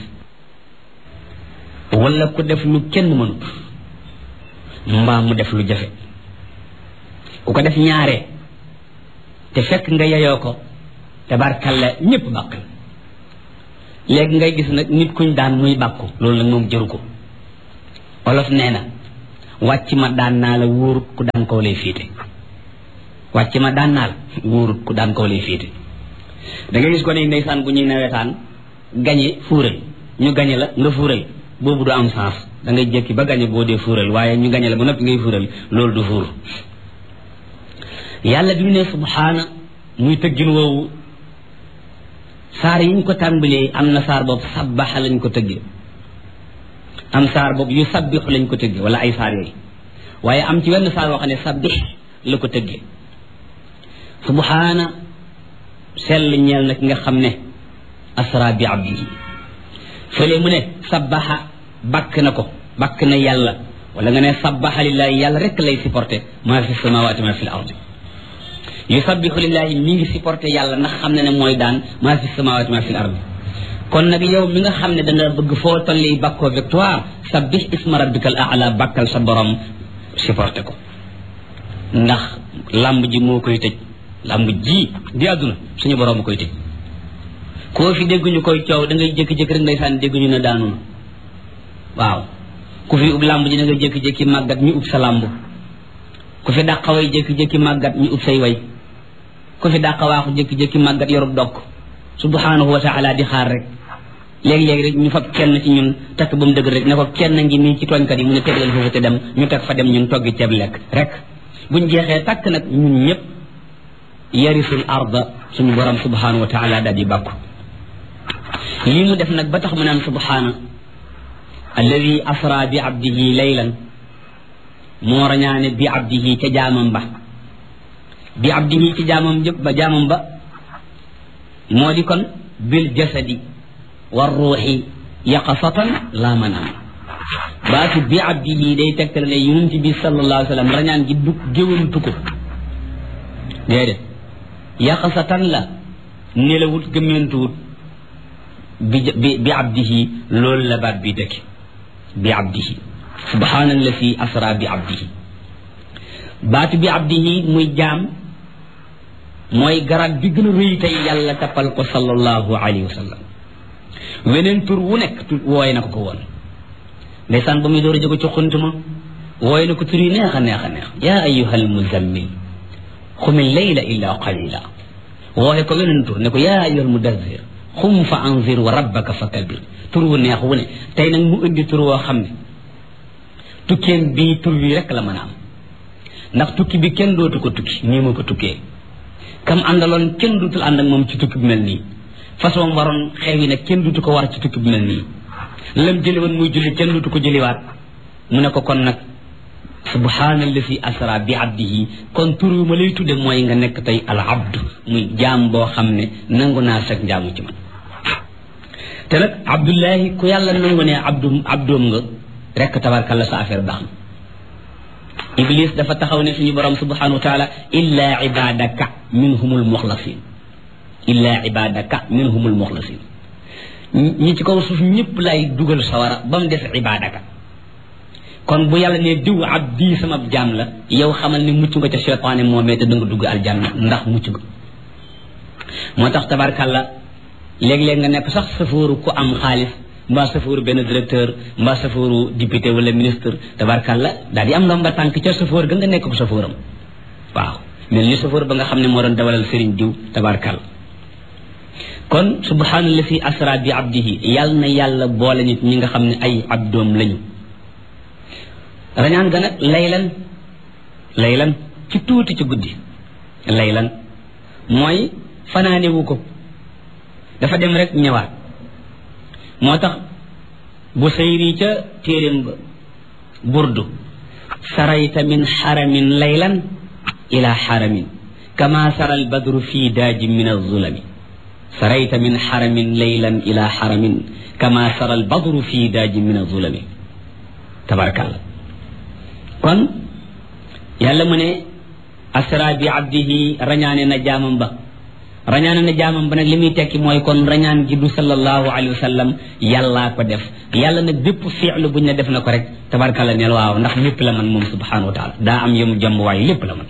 wala ku def lu kenn mënut mbaa mu def lu jafe ku ko def ñaare te fekk nga yeyoo ko tabarkalla ñépp bàkk la léegi ngay gis nag nit kuñ daan muy bàkku loolu nag moom jëru ko olof nee na wàcc ma daan naa la wóorut ku daan kaw lay féete wàcc ma daan naa la wóorut ku daan kaw lay féete da ngay gis ko ne ndeysaan bu ñuy nawetaan gañe fuural ñu gañe la nga fuural boobu du am sens da ngay jékki ba gañe boo dee fuural waaye ñu gañe la ba noppi ngay fuural loolu du fuur yàlla bi mu ne subhaana muy tëggin woowu saar yi ñu ko tàmbalee am na saar boobu sabbaxa lañ ko tëggee am saar boobu yu sabbixu lañ ko tëggee wala ay saar yooyu waaye am ci wenn saar boo xam ne sabbix la ko tëggee subhaana sell ñeel na ki nga xam ne asra bi abdihi fële mu ne sabbaxa bakk na ko bakk na yàlla wala nga ne sabbaxa lillahi yàlla rek lay supporté maa fi samawati maa fi l ardi yusabbihu lillahi mi ngi supporté yàlla ndax xam ne ne mooy daan maa fi samawati maa fi l ardi kon nag yow mi nga xam ne danga bëgg foo tolli bakkoo victoire sabbih isma rabbika al a'la bakkal sa borom supporté ko ndax lamb ji moo koy tëj lamb ji di àdduna suñu borom a koy tëj koo fi dégg ñu koy coow da ngay jékki-jékki rek ndeysaan dégg ñu ne daanu na waaw ku fi ub lamb ji da ngay jékki-jékki màggat ñu ub sa lamb ku fi dàqa way jékki-jékki màggat ñu ub say way ku fi dàqa waaxu jékki-jékki màggat yorub dokk subhanahu wa ta'ala di xaar rek léegi-léegi rek ñu fab kenn ci ñun takk ba mu dëgg rek ne ko kenn ngi nii ci tooñkat yi mu ne teg leen foofu te dem ñu teg fa dem ñun toggi ceeb lekk rek buñ jeexee takk nag ñun ñëpp yarisul arda suñu borom subhanahu wa ta'ala daal di bàkku lii mu def nag ba tax mu naan subhana alladi asra bi abdihi laylan moo rañaane bi abdihi ca jaamam ba bi abdihi ci jaamam jëpp ba jaamam ba moo di kon bil jasadi war ruuxi yaqasatan laa manam baatu bi abdihi day tegtal ne yonent bi sallallahu alayhi wa sallam rañaan gi du géwantu ko déedéet yaqasatan la nelawut gëmmentuwut bi abdihi loolu la baat bi tekki bi abdihi subhaanallazi asra bi abdihi baatu bi abdihi muy jaam mooy garab bi gën a rëy tey yàlla tappal ko sallallahu alayhi wa sallam weneen tur wu nekk wooye na ko woon ndeysaan ba muy door a jóge ci xuntuma wooye na ko tur yi neex a neex a neex yaa ayyuhal muzammil xumil layla illa qalila wooye ko weneen tur ne ko yaa ayyuhal mudazzir xum fa anzir wa rabbaka fa kabir tur wu neex wu ne tey nag mu indi tur woo xam ne tukkeem bii tur wi rek la mën a am ndax tukki bi kenn dootu ko tukki nii ma ko tukkee kam àndaloon kenn dootul ànd ak moom ci tukki bi mel nii façon waroon xew yi nag kenn dootu ko war ci tukki bi mel nii lam jëli woon muy julli kenn dootu ko jëliwaat mu ne ko kon nag subhaanallazi asra bi abdihi kon tur wi ma lay tudde mooy nga nekk tey al abdu muy jaam boo xam ne nangu naa sag njaamu ci man te nag abdullahi ku yàlla nangu ne abdoom nga rek tabarkalla sa affaire baax na iblis dafa taxaw ne suñu borom subhanahu wa taala illa ibadaka minhumul muxlasin illa ibadaka minhumul muxlasin ñi ci kaw suuf ñëpp lay dugal sawara ba mu def ibadaka kon bu yàlla ne diw abdi sama jaam la yow xamal ne mucc nga ca cheytaane moomee te danga dugg aljanna ndax mucc nga moo tax tabarkalla léeg-léeg nga nekk sax safooru ku am xaalis mbaa safooru benn directeur mbaa safooru député wala ministre tabarkalla daal di am ndomba tànk ca safoor ga nga nekk ko safooram waaw mel ni safoor ba nga xam ne moo doon dawalal sëriñ diw tabarkalla kon subhaanallazi asra bi abdihi yàlla na yàlla boole nit ñi nga xam ne ay abdoom lañu rañaan ga nag laylan ci tuuti ci guddi laylan mooy fanaanewu ko dafa dem rek ñëwaat moo tax bu sayri ca téeréem ba burdu sarayta min xaramin laylan ila xaramin kama sara albadru fi daaji min alzulami sarayta min xaramin laylan ila xaramin kama sara albadru fi daaji min alzulami tabarakallah kon yàlla mu ne asra bi abdihi rañaane na jaamam ba nag li muy tekki mooy kon rañaan gi du sallallahu alayhi wa sallam yàllaa ko def yàlla nag bépp fi'lu buñ ne def na ko rek tabarkalla neel waaw ndax lépp la man moom subhanahu wa taala daa am yemu jàmm waaye lépp la man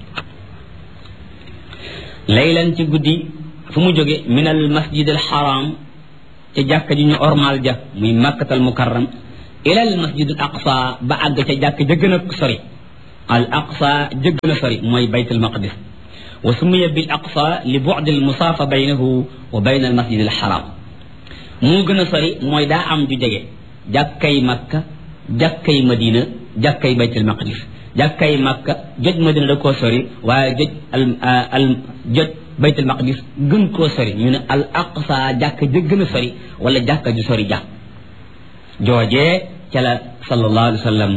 laylan ci guddi fu mu jóge min al masjid al haram ca jàkka ji ñu ormal ja muy makkatal mukarram ila al masjid al aqsa ba àgg ca jàkk ja gën a sori al aqsa ja gën a sori mooy baytul maqdis wa sumiya bil aqsa li bu'd al musaafa baynahu wa bayna al masjid al haram moo gën a sori mooy daa am ju jege jàkkay makka jàkkay madina jàkkay baytul maqdis jàkkay makka joj madina da koo sori waaye joj baytul maqdis gën koo sori ñu ne al aqsa jàkk ja gën a sori wala jàkka ju sori jàkk joojee ca la sallallahu alayhi wa sallam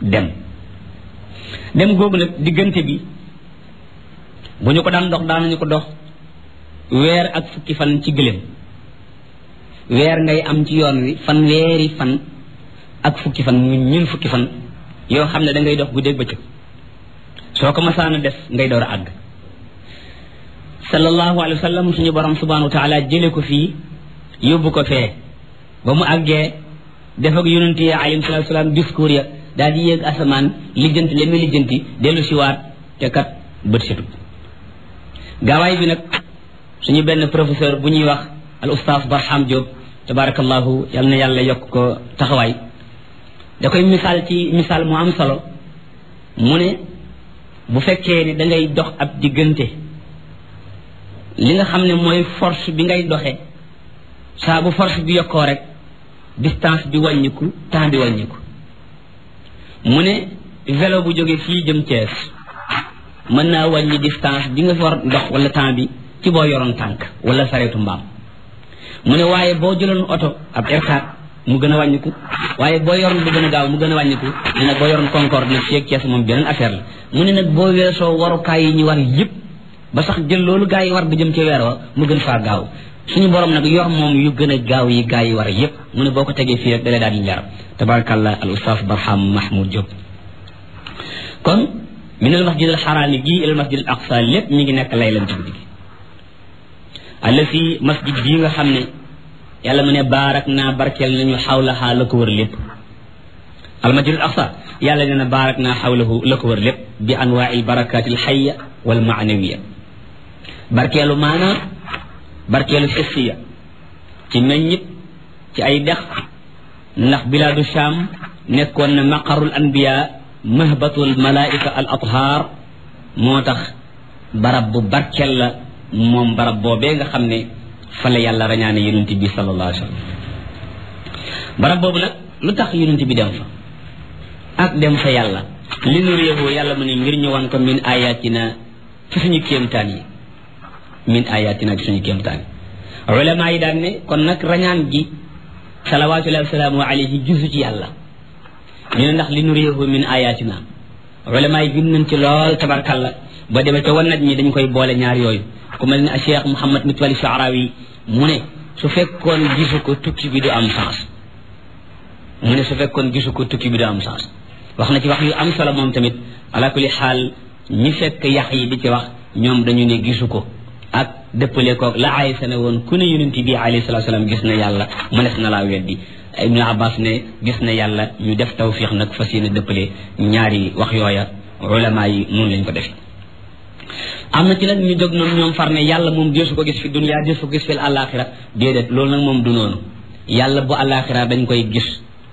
dem googu nag diggante bi bu ñu ko daan dox daanañu ko dox weer ak fukki fan ci gëléem weer ngay am ci yoon wi fanweeri fan ak fukki fan ñun fukki fan yoo xam ne da ngay dox guddeeg bëccëg soo ko masaana def ngay door a àgg sallallahu alayhi wa sallam suñu borom subhanahu wa taala jële ko fii yóbbu ko fee ba mu àggee def ak yonent yi alayhi salaatu salaam discours ya daal di yéeg asamaan lijjanti la muy lijjanti dellu siwaat te kat bët setut gaawaay bi nag suñu benn professeur bu ñuy wax al oustaz Barham Diop tabarakallahu yal na yàlla yokk ko taxawaay da koy misaal ci misaal mu am solo mu ne bu fekkee ne da ngay dox ab diggante li nga xam ne mooy force bi ngay doxe saa bu force bi yokkoo rek distance bi wàññiku temps bi wàññiku mu ne vélo bu jógee fii jëm Thiès mën naa wàññi distance bi nga war dox wala temps bi ci boo yoroon tànk wala sareetu mbaam mu ne waaye boo jëloon oto ab R4 mu gën a wàññiku waaye boo yoroon bu gën a gaaw mu gën a wàññiku ne nag boo yoroon Concorde nag fii ak Thiès moom beneen affaire la mu ne nag boo weesoo warukaay yi ñu war yëpp ba sax jël loolu gaa yi war di jëm ci weer wa mu gën faa gaaw suñu borom nag yor moom yu gën a gaaw yi gaa yi war yëpp mu ne boo ko tegee fii rek dalee daal di leer tabarakallah al ustaz Barham Mahmoud Diop kon min al masjid al xaraami gi ila al masjid al aqsa lépp mi ngi nekk lay lan ci guddi gi alla fi masjid bii nga xam ne yàlla mu ne baarak naa barkeel nañu xawlaha la ko wër lépp al masjid al aqsa yàlla nee na baarak naa xawlahu la ko wër lépp bi anwaai al barakaati al xayya wal maanawiya barkeelu maanaa barkeelu xissiya ci meññit ci ay dex ndax bilaadu Sham nekkoon na maqarul anbiya mahbatul malaika al athar moo tax barab bu barkeel la moom barab boobee nga xam ne fa la yàlla rañaane yonent bi sallallahu alayhi wa sallam barab boobu nag lu tax yonent bi dem fa ak dem fa yàlla li nu réewu yàlla mu ne ngir ñu wan ko min ayatina ci suñu kéemtaan yi min ayatina ci suñu kéemtaan yi ulama yi daan ne kon nag rañaan gi salawaatullahi wa salaamu alayhi jusu ci yàlla ñu ne ndax li nu réewu min ayatina ulama yi bind nañ ci lool tabarkalla ba demee ca wannat ñi dañ koy boole ñaar yooyu ku mel ne Cheikh Mouhamad Mitwali Sha'rawi mu ne su fekkoon gisu ko tukki bi du am sens mu ne su fekkoon gisu ko tukki bi du am sens wax na ci wax yu am solo moom tamit ala kulli xaal ñi fekk yax yi di ci wax ñoom dañu ne gisu ko ak dëppale koog la Aysa ne woon ku ne yonent bi alayhi salaatu salaam gis na yàlla mënees na laa weddi Ibnu Abbas ne gis na yàlla ñu def tawfiix nag fas yéene dëppale ñaari wax yooya ulama yi noonu lañ ko def am na ci nag ñu jóg noonu ñoom far ne yàlla moom deesu ko gis fi dunya deesu ko gis fi àllaaxira déedéet loolu nag moom du noonu yàlla bu àllaaxira dañ koy gis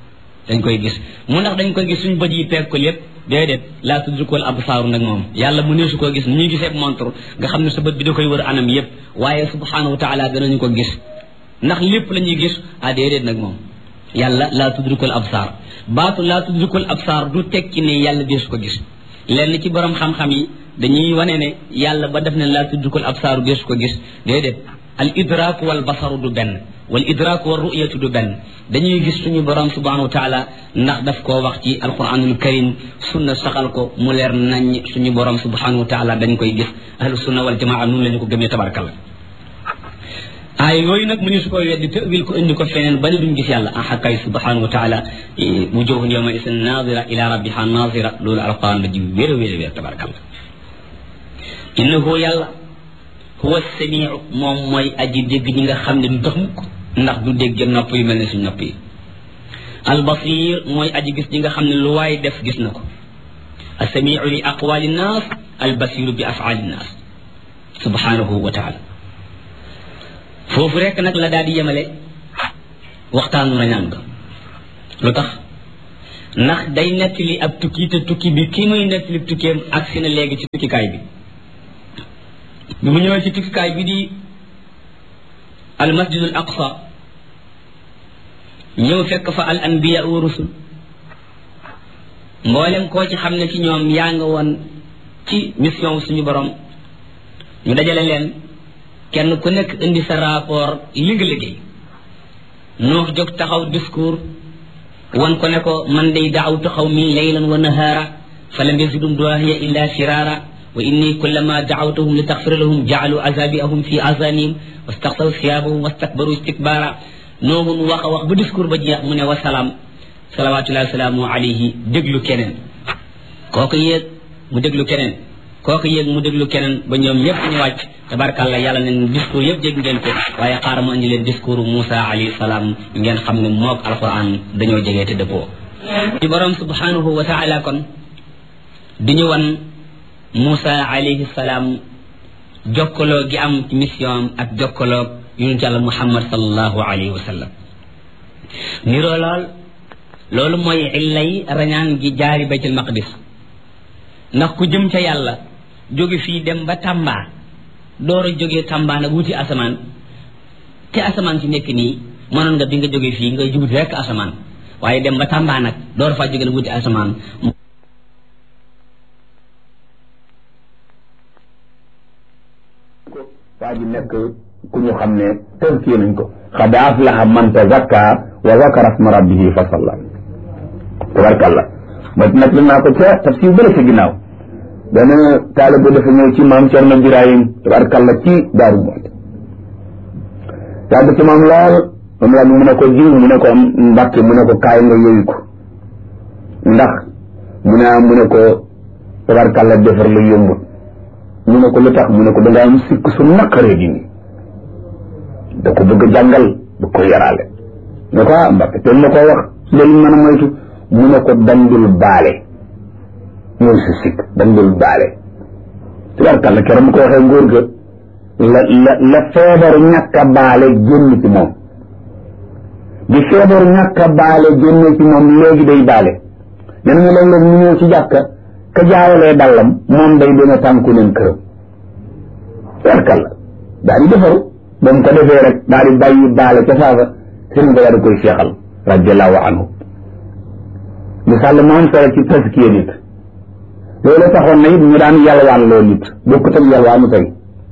mu ndax dañ koy gis suñu bët yi peeg ko lépp déedéet laa tudrikul absaaru nag moom yàlla mu neesu koo gis ni ñuy gisee montre nga xam ne sa bët bi da koy wër anam yépp waaye subhanahu wa taala danañu ko gis ndax lépp la ñuy gis déedéet nag moom yàlla laa tudrikul absaar baatu laa tudrikul absaar du tekki ne yàlla deesu ko gis lenn ci borom xam-xam yi dañuy wane ne yàlla ba def ne laa tudrikul absaaru deesu ko gis déedéet al idraku wal basaru du benn wal idraku wal ru'yatu du benn dañuy gis suñu borom subhanahu wa taala ndax daf koo wax ci alquranul karim sunna saxal ko mu leer nañ suñu borom subhanahu wa taala dañ koy gis ahlu sunna wal jamaa noonu la ñu ko gëmee tabarakalla ay yooyu nag mu ne su koy weddi tawil ko indi ko feneen ba ne duñ gis yàlla kay subhanahu wa taala wujuhun yawma isin nazira ila rabbiha nazira loolu alquran la ji wér a wér a wér tabarakalla innahu yàlla huwa samiu moom mooy aji dégg ñi nga xam ne du tax mukk ndax du dégg nopp yu mel ne suñ nopp yi albasir mooy aji gis ñi nga xam ne lu waay def gis na ko assamiu li aqwali nnaas albasiru bi afaali nnaas subhanahu wa taala foofu rekk nag la daal di yemale waxtaanu rañaan ga lu tax ndax day nettali ab tukki te tukki bi kii muy nettali tukkeem agsi na léegi ci tukkikaay bi mu ñëwee ci tukkikaay bi di al masjidul aqsa ñëw fekk fa al anbiya wa rusul mboolem koo ci xam ne ci ñoom yaa nga woon ci mission suñu borom ñu dajale leen kenn ku nekk indi sa rapport li nga liggéey Nuux jóg taxaw discours wan ko ne ko man day daawtu xawmi laylan wa nahaara fa lam yazidum du'aa'iya illa firaara wa inni kullama da'awtuhum li taghfira lahum ja'alu azabi'ahum fi azanihim wastaghsaw thiyabahum wastakbaru istikbara Nuux wax a wax ba discours ba jeex mu ne wasalaam salawatullahi wa salaamu alayhi déglu keneen kooku yéeg mu déglu keneen kooku yéeg mu déglu keneen ba ñoom ñëpp ñu wàcc tabarkàlla yàlla ne discours yëpp dégg ngeen ko waaye xaaral ma indi leen discours Moussa alayhi salaam ngeen xam ne moog alquran dañoo jegee te dëppoo ci borom subhanahu wa taala kon di ñu wan Moussa alayhi salaam jokkaloo gi am ci mission ak jokkaloo yonent yàlla Muhammad sallallahu alayhi wa sallam niroo loolu mooy illay rañaan gi jaari baytul maqdis ndax ku jëm ca yàlla jóge fii dem ba Tamba door a jógee Tamba nag wuti asamaan te asamaan ci nekk nii mënoon nga bi nga jóge fii nga jubut rekk asamaan waaye dem ba Tamba nag door faa jóge nag wuti asamaan waa ji nekk ku ñu xam ne tënkee nañ ko qad aflaha man tazakka wa zakara isma rabbihi fa salla tabarkalla ma nag la naa ko ca tafsir bële sa ginnaaw benn taalibe dafa ñëw ci maam Cerno Birahim tabarkalla ci Daaru Muxti yàgg ci maam lool moom la mu ne ko jiw mu ne ko Mbàkke mu ne ko kaay nga yooyu ko ndax mu ne ko tabarkalla defar la yombut mu ne ko lu tax mu ne ko dangaa am sikk su naqaree dindi da ko bëgg a jàngal bëgg ko yaraale ne ko Mbàkke te na koo wax léegi mën a moytu mu ne ko dandul baale mooy sa sikk dandul baale tabarkalla keroog mu ko waxee ngóor ga la feebaru ñàkk a baale génn ci moom bi feebaru ñàkk a baale génn ci moom léegi day baale nee nañu léeg-léeg ñu ñëw ci jàkka ka jaawalee dallam moom day dina tànku leen këram tabarkalla daal di defaru ba mu ko defee rek daal di bàyyi baale ca saafa sëriñ ba daal di koy seexal radiallahu anhu misaal mu am solo ci taskiya nit loolu taxoon na it ñu daan yalwaan loo nit bokkut ak yalwaanu tey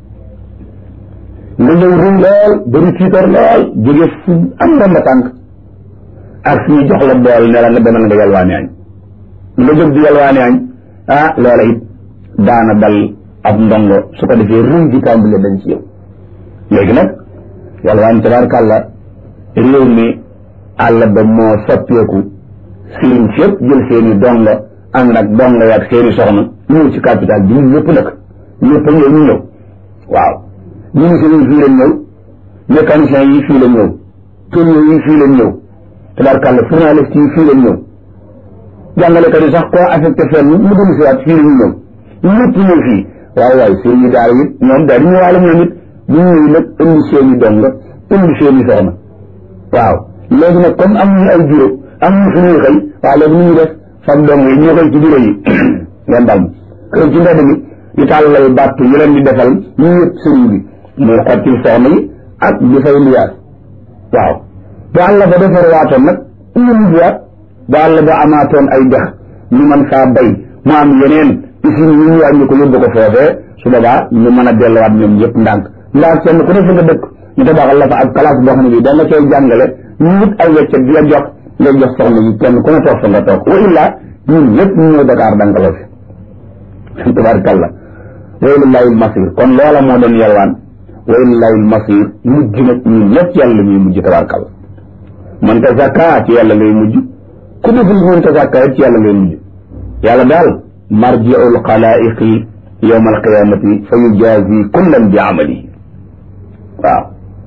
nga ñëw ruy lool bëri tiitar lool jóge fu am ndomba tànk ak suñu jox la bool ne la nga demal nga yalwaani añ nga jóg di yalwaani añ loola it daana dal ab ndongo su ko defee ruy ji tàmbale dañ ci yow léegi nag yalwaan tabarkàlla réew mi àll ba moo soppeeku sëriñ si yëpp jël seeni donga ànd ak donga yaag seeni soxna ñëw ci capital bi ñun ñëpp nag ñëpp ñëw ñu ñëw waaw ministre yi fii lañ ñëw mécanicien yi fii lañ ñëw tourneur yi fii lañ ñëw tabarkàlla journaliste yi fii lañ ñëw jàngalekat yi sax koo affecté fenn mu dellu si waat fii la ñu ñëw ñëpp ñëw fii waaye sëriñ yi daal it ñoom daal di ñëwaale ñoom it bu ñëwee nag indi seeni donga indi seeni soxna waaw léegi nag comme am ñu ay bureau am ñu fu ñuy xëy waaw léegi ñu def fam dong yi ñoo xëy ci bureau yi ngeen dal kër ci mbedd mi di tàllal bàtt ñu leen di defal ñu yëpp sëriñ bi muy xottil soxna yi ak di fay liyaas waaw bu àll ba defar waatoon nag ñu liyaat bu àll ba amaatoon ay dex ñu mën faa bay mu am yeneen usine ñu ñu wàññi ko yóbbu ko foofee su boobaa ñu mën a delluwaat ñoom ñëpp ndànk ndax kenn ku ne fa nga dëkk ñu tabaxal la fa ak place boo xam ne bi da nga cay jàngale ñu wut ay weccet di la jox ngay jox soxna yi kenn ku ne toog fa nga toog wa illaa ñun ñëpp ñu ñëw Dakar dankaloo fi tabarakallah wa ilallahi almasir kon loola moo doon yalwaan wa ilallahi almasir mujj nag ñun ñëpp yàlla ñuy mujj tabarakallah man tazakka ci yàlla ngay mujj ku deful man tazakka ci yàlla ngay mujj yàlla daal marji'ul xalaa'iqi yawma alqiyamati fa yujazi kullan bi amalihi waaw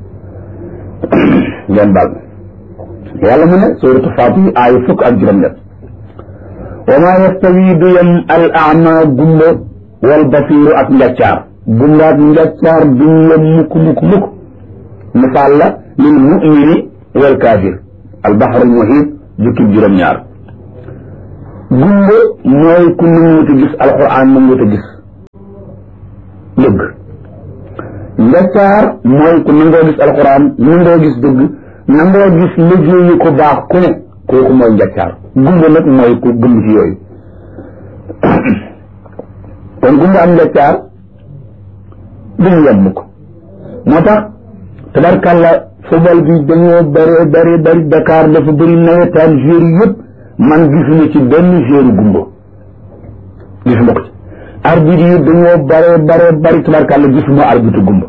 ngeen baal yàlla mu ne suuratu Fatir aaya fukk ak juróom-ñett wa maa yastawi du yem al a'ma gumba wal basiiru ak njàccaar gumba ak njàccaar duñ yem mukk misaal la lil mu'mini wal kaafir al bahrul muhiit jukkib juróom-ñaar gumba mooy ku nanguwut a gis alquran nanguwut a gis dëgg njaccaar mooy ku nangoo gis alquran nangoo gis dëgg nangoo gis liggéeyu ko baax ku ne kooku mooy njaccaar gumba nag mooy ku gëmb ci yooyu kon gumba am njaccaar duñu yem ko moo tax tabarkàlla football bi dañoo bari Dakar dafa bëri nawetaan joueur yëpp man gisuma ci benn joueur gumba gisuma ko ci arbitre yi dañoo bari tabarkàlla gisuma arbitre gumba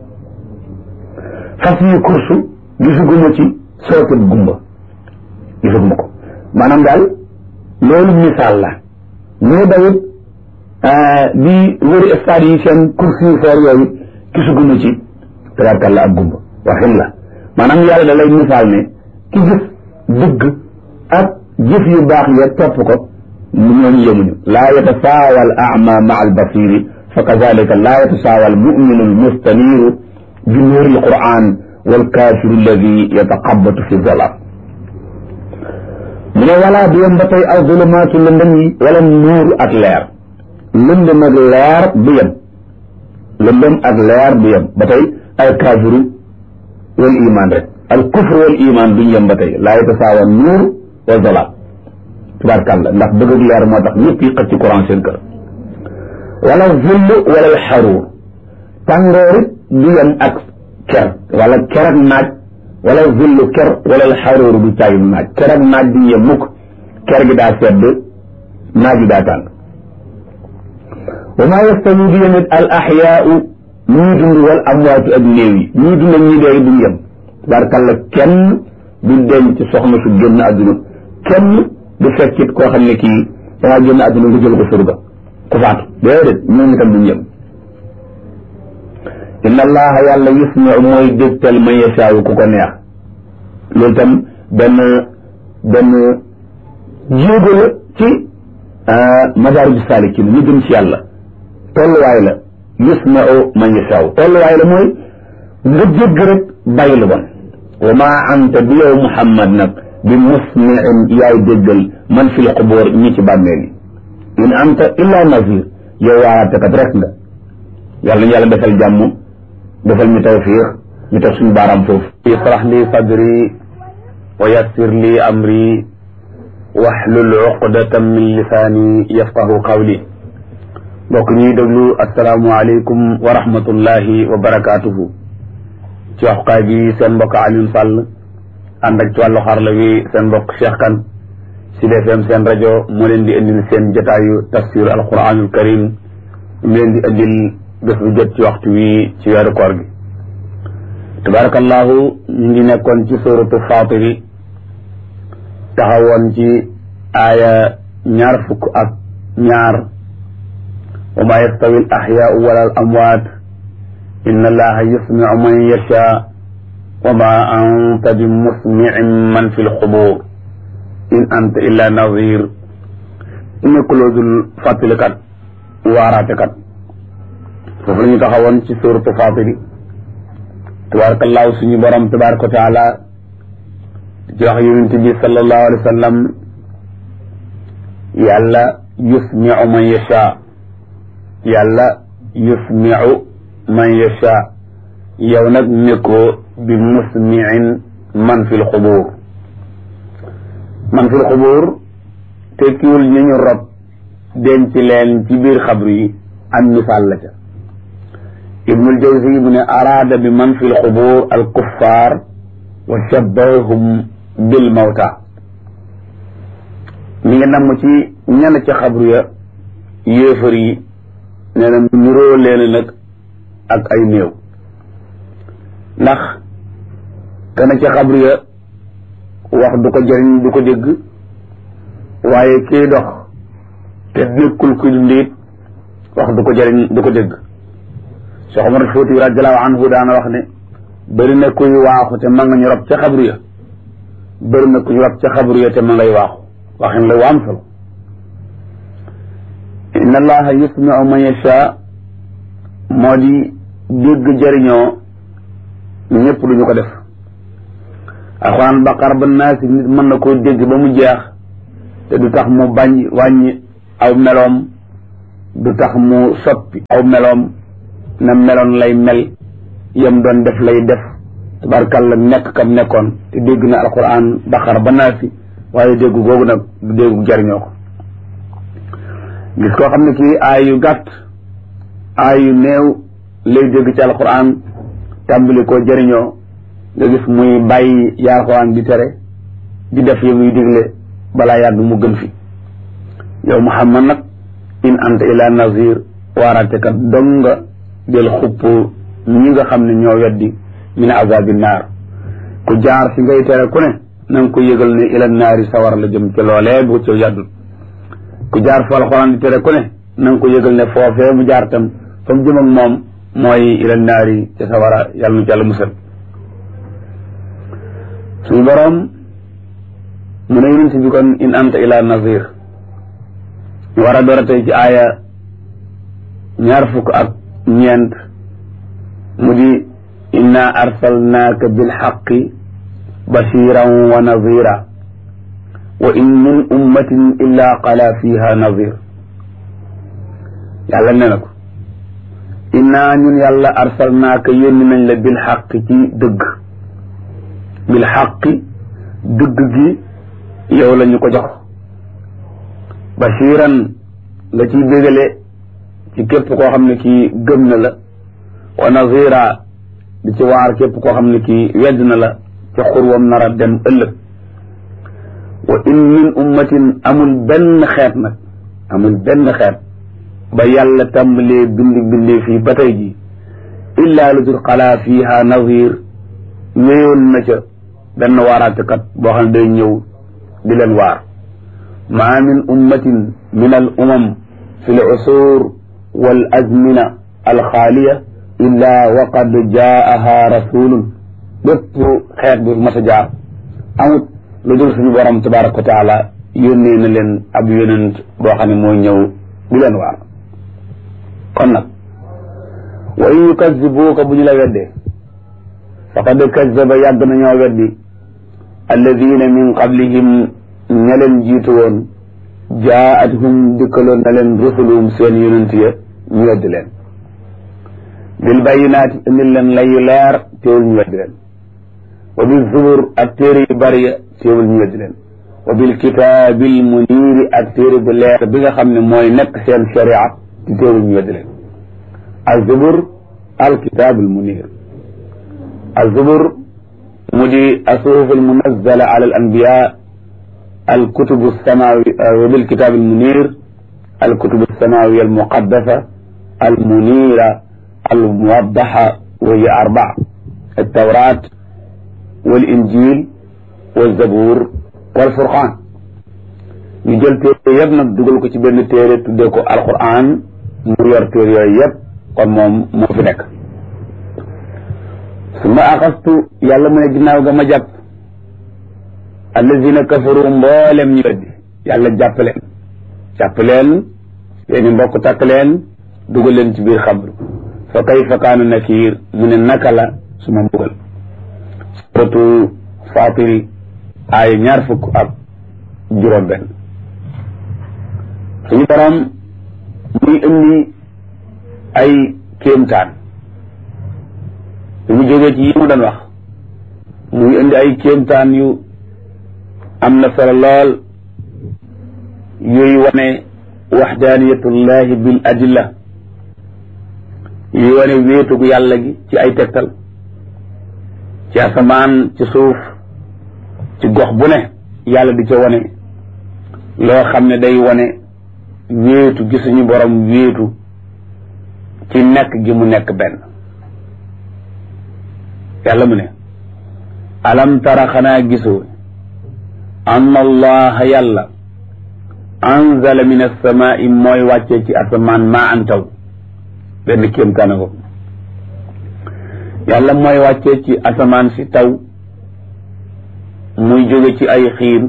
fas yi course gisuguma ci sooket gumba gisuguma ko maanaam daal loolu misaal la ñoo dawit di wëri stade yi seen course yu foor yooyu gisuguma ci tabarkàlla ak gumba waxin la maanaam yàlla da lay misaal ne ki gis dëgg ak jëf yu baax ya topp ko ñooñu yemuñu laa yatasaawa al a'ma ma'a al basiri fa kadhalika laa yatasaawa al mu'minu al mustaniru bi nuuri al quran wal kaafiru alladi yataqabbatu fi dhalam mu ne walaa du yem ba tey aw zulumaatu lëndëm yi wala nuur ak leer lëndëm ak leer du yem lëndëm ak leer du yem ba tey al kaafiru wal iman rek al kufr wal iman duñ yem ba tey laa yatasaawa nuur wa dhalam tubaarkàlla ndax bëgg ak leer moo tax ñëpp yi xëcc ci courant seen kër wala zill wala xaruur tàngoor it du yem ak ker wala ker ak naaj wala zillu ker wala xaruur du caayum naaj ker ak naaj du yem mukk ker gi daa sedd naaj gi daa tàng wa maa yastawi du yemit al axyaau ñuy dund wal amwaatu ak néew yi ñuy dund ak ñi dee duñ yem tubaarkàlla kenn du denc soxna su génn àdduna kenn du fekkit koo xam ne kii dangaa génn àdduna nga jël ko surga ku faatu déedéet ñoom itam duñ yem inna allaha yàlla yusmiu mooy dégtal man yashaawu ku ko neex loolu itam benn jéego la ci madaariju saalikiin ñu gën ci yàlla tolluwaay la yusmiu man yashaawu tolluwaay la mooy nga jégg rek bàyyi lu bon wa maa anta bi yow Muhammad nag bi musmiin yaay déggal man fil qubur ñi ci bàmmeel yi in anta illa nazir yow waaraatekat rek nga yàlla ñu yàlla defal jàmm defal ñu tawfiix ñu teg suñu baaraam foofu israh li sadri wa yassir li amri wahlul uqdatan min lisaani yafqahu qawli mbokk ñuy déglu asalaamu aleykum wa rahmatullahi wa barakaatuhu ci waxukaay bi seen mbokk Alioune Sall ànd ak ci wàllu xarala wi seen mbokk Cheikh Kane Sud FM seen rajo moo leen di indil seen jotaayu tafsir alquranul karim mu leen di indil bés bu jot ci waxtu wi ci weeru koor gi tabarakallahu ñu ngi nekkoon ci suratu Faatiri taxawoon ci aaya 22 wa maa yastawi al axyaau wala al amwaat inna allaha yusmiu man yashaa wa ma anta bi musmiin man fi lxubuur in anta illa nazir nekkuloo dul fàttalikat waaraatekat foofu la ñu taxawoon ci suuratu Faatiri tabaarakallaahu suñu borom tabaaraka wa taala di wax yonent bi sallallahu alayhi wa sallam yàlla yusmiu man yashaa yàlla yusmiu man yashaa yow nag nekkoo bi musmiin man fil xubuur man fil xubuur tekkiwul ñu ñu rob denc leen ci biir xabru yi am misaal la ca ibnul jawzi mu ne araada bi man fil xubuur al kuffaar wa shabbahum bil mawta mi ngi namm ci ñenn ca xabru ya yéefar yi nee na nuroo leen nag ak ay néew ndax kana ca xabru ya wax du ko jëriñ du ko dégg waaye kii dox te nekkul kuy dundit wax du ko jëriñ du ko dégg Cheikh Omar Fouti radiyallahu anhu daana wax ne bëri na kuy waaxu te ma nga ñu rob ca xabru ya bëri na kuy rob ca xabru ya te ma ngay waaxu waxin la waam solo inna allaha yusmiu man yasha moo di dégg jëriñoo ñëpp duñu ko def alxuraan baqara ba naasi nit mën na koo dégg ba mu jeex te du tax mu bañ wàññi aw meloom du tax mu soppi aw meloom na meloon lay mel yam doon def lay def tabarkalla nekk kam nekkoon te dégg na alquran baqara ba naasi waaye déggu googu nag du déggu jariñoo ko gis koo xam ne kii aay yu gàtt aay yu néew lay dégg ci alquran tàmbali koo jariñoo nga gis muy bàyyi yaa alquran di tere di def yi muy digle balaa yàgg mu gën fi yow Muhammad nag in anta ila nazir waaraate kat dong nga del xupp ñi nga xam ne ñoo weddi min azabi naar ku jaar fi ngay tere ku ne na nga ko yëgal ne ila naari sawar la jëm ci loolee bu ci yàddul ku jaar fa alxuraan di tere ku ne na nga ko yëgal ne foofee mu jaar tam fa mu jëm ak moom mooy ila naari ca sawara yàlla nu ci yàlla musal suñu boroom mu ne yonent bi kon in anta ila nazir ñu war a door a tey ci aaya 24 mu di inna arsalnaaka bilxaqi bashiran wa nazira wa in min ummatin illa qala fiha nazir yàlla nee na ko inna ñun yàlla arsalnaaka yónni nañ la bilxaqi ci dëgg bilxaqi dëgg gi yow la ñu ko jox bashiran nga ciy bégale ci képp koo xam ne kii gëm na la wa nazira di ci waar képp koo xam ne kii wedd na la ca xurwam nar a dem ëllëg wa in min ummatin amul benn xeet nag amul benn xeet ba yàlla tàmbalee bindee fii ba tey ji illaa lu dul xalaa fiiha nazir ñëwoon na ca benn waaraatekat boo xam ne day ñëw di leen waar maa min ummatin min al umam fi l usur wal azmina al xaaliya illaa wa qad jaaha rasulun bépp xeet bu mas a jaar amut lu dul suñu borom tabaraka wa taala yónnee na leen ab yonent boo xam ne mooy ñëw di leen waar kon nag wa in yukazzibuuka bu ñu la weddee faqad kazzaba yàgg nañoo weddi alladina min qablihim ña leen jiitu woon jaa'athum dikkaloon na leen rusuluhum seen yonent ya ñu weddi leen bil bayyinaati indil leen layu leer teewul ñu weddi leen wa bil zubur ak téere yu bari ya teewul ñu weddi leen wa bil kitaabil muniiri ak téere bu leer bi nga xam ne mooy nekk seen sharia te teewul ñu weddi leen az-zubur al kitaabul muniir az-zubur mu di asuhuf al munazzala ala al anbiya al kutubu samawi wa bil kitaabil muniir al kutubu samawiya al muqaddasa al muniira al muwaddaha wa hiya arbaa al tawraat wal injil wal zabuur wal furqaan ñu jël téere yëpp nag dugal ko ci benn téere tuddee ko alquran mu yor téere yooyu yëpp kon moom moo fi nekk summa axastu yàlla mu ne ginnaaw ga ma jàpp allazina kafaru mboolem ñu weddi yàlla jàpp leen seeni mbokk takk leen dugal leen ci biir xabru fa kayfa kaana nakiir mu ne naka la suma mbugal suratu Faatiri aaya 26 suñu borom muy indi ay kéemtaan mu jógee ci yi mu doon wax muy indi ay kéemtaan yu am na solo lool yooyu wane waxdaaniyatullahi bil adilla yooyu wane wéetug yàlla gi ci ay tegtal ci asamaan ci suuf ci gox bu ne yàlla di ca wane loo xam ne day wane wéetu gi suñu borom wéetu ci nekk gi mu nekk benn yàlla mu ne alam tara xanaa gisoo anna allaha yàlla anzala min alsamaai mooy wàccee ci asamaan maa an taw benn kéemtaan ko yàlla mooy wàccee ci asamaan si taw muy jóge ci ay xiin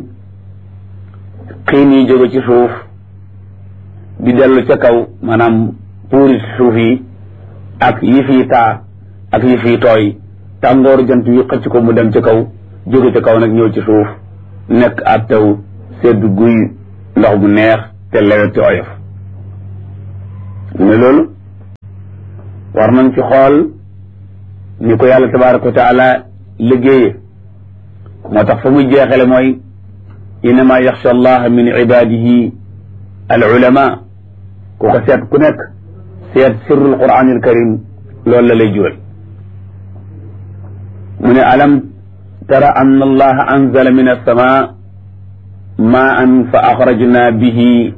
yi jóge ci suuf di dellu ca kaw maanaam puuri suuf yi ak yi fii taa ak yi fii tooy tàngooru jant wi xëcc ko mu dem ca kaw jóge ca kaw nag ñëw ci suuf nekk ab taw sedd guy ndox bu neex te lewet te oyof ne loolu war nañ ci xool ni ko yàlla tabaraka wa taala liggéeye moo tax fa muy jeexale mooy innama yaxsha allah min ibadihi al ulama ku ko seet ku nekk seet sirrul quran al karim loolu la lay jural mu ne alam tara anna allaha anzala min alsama maan fa axrajna bihi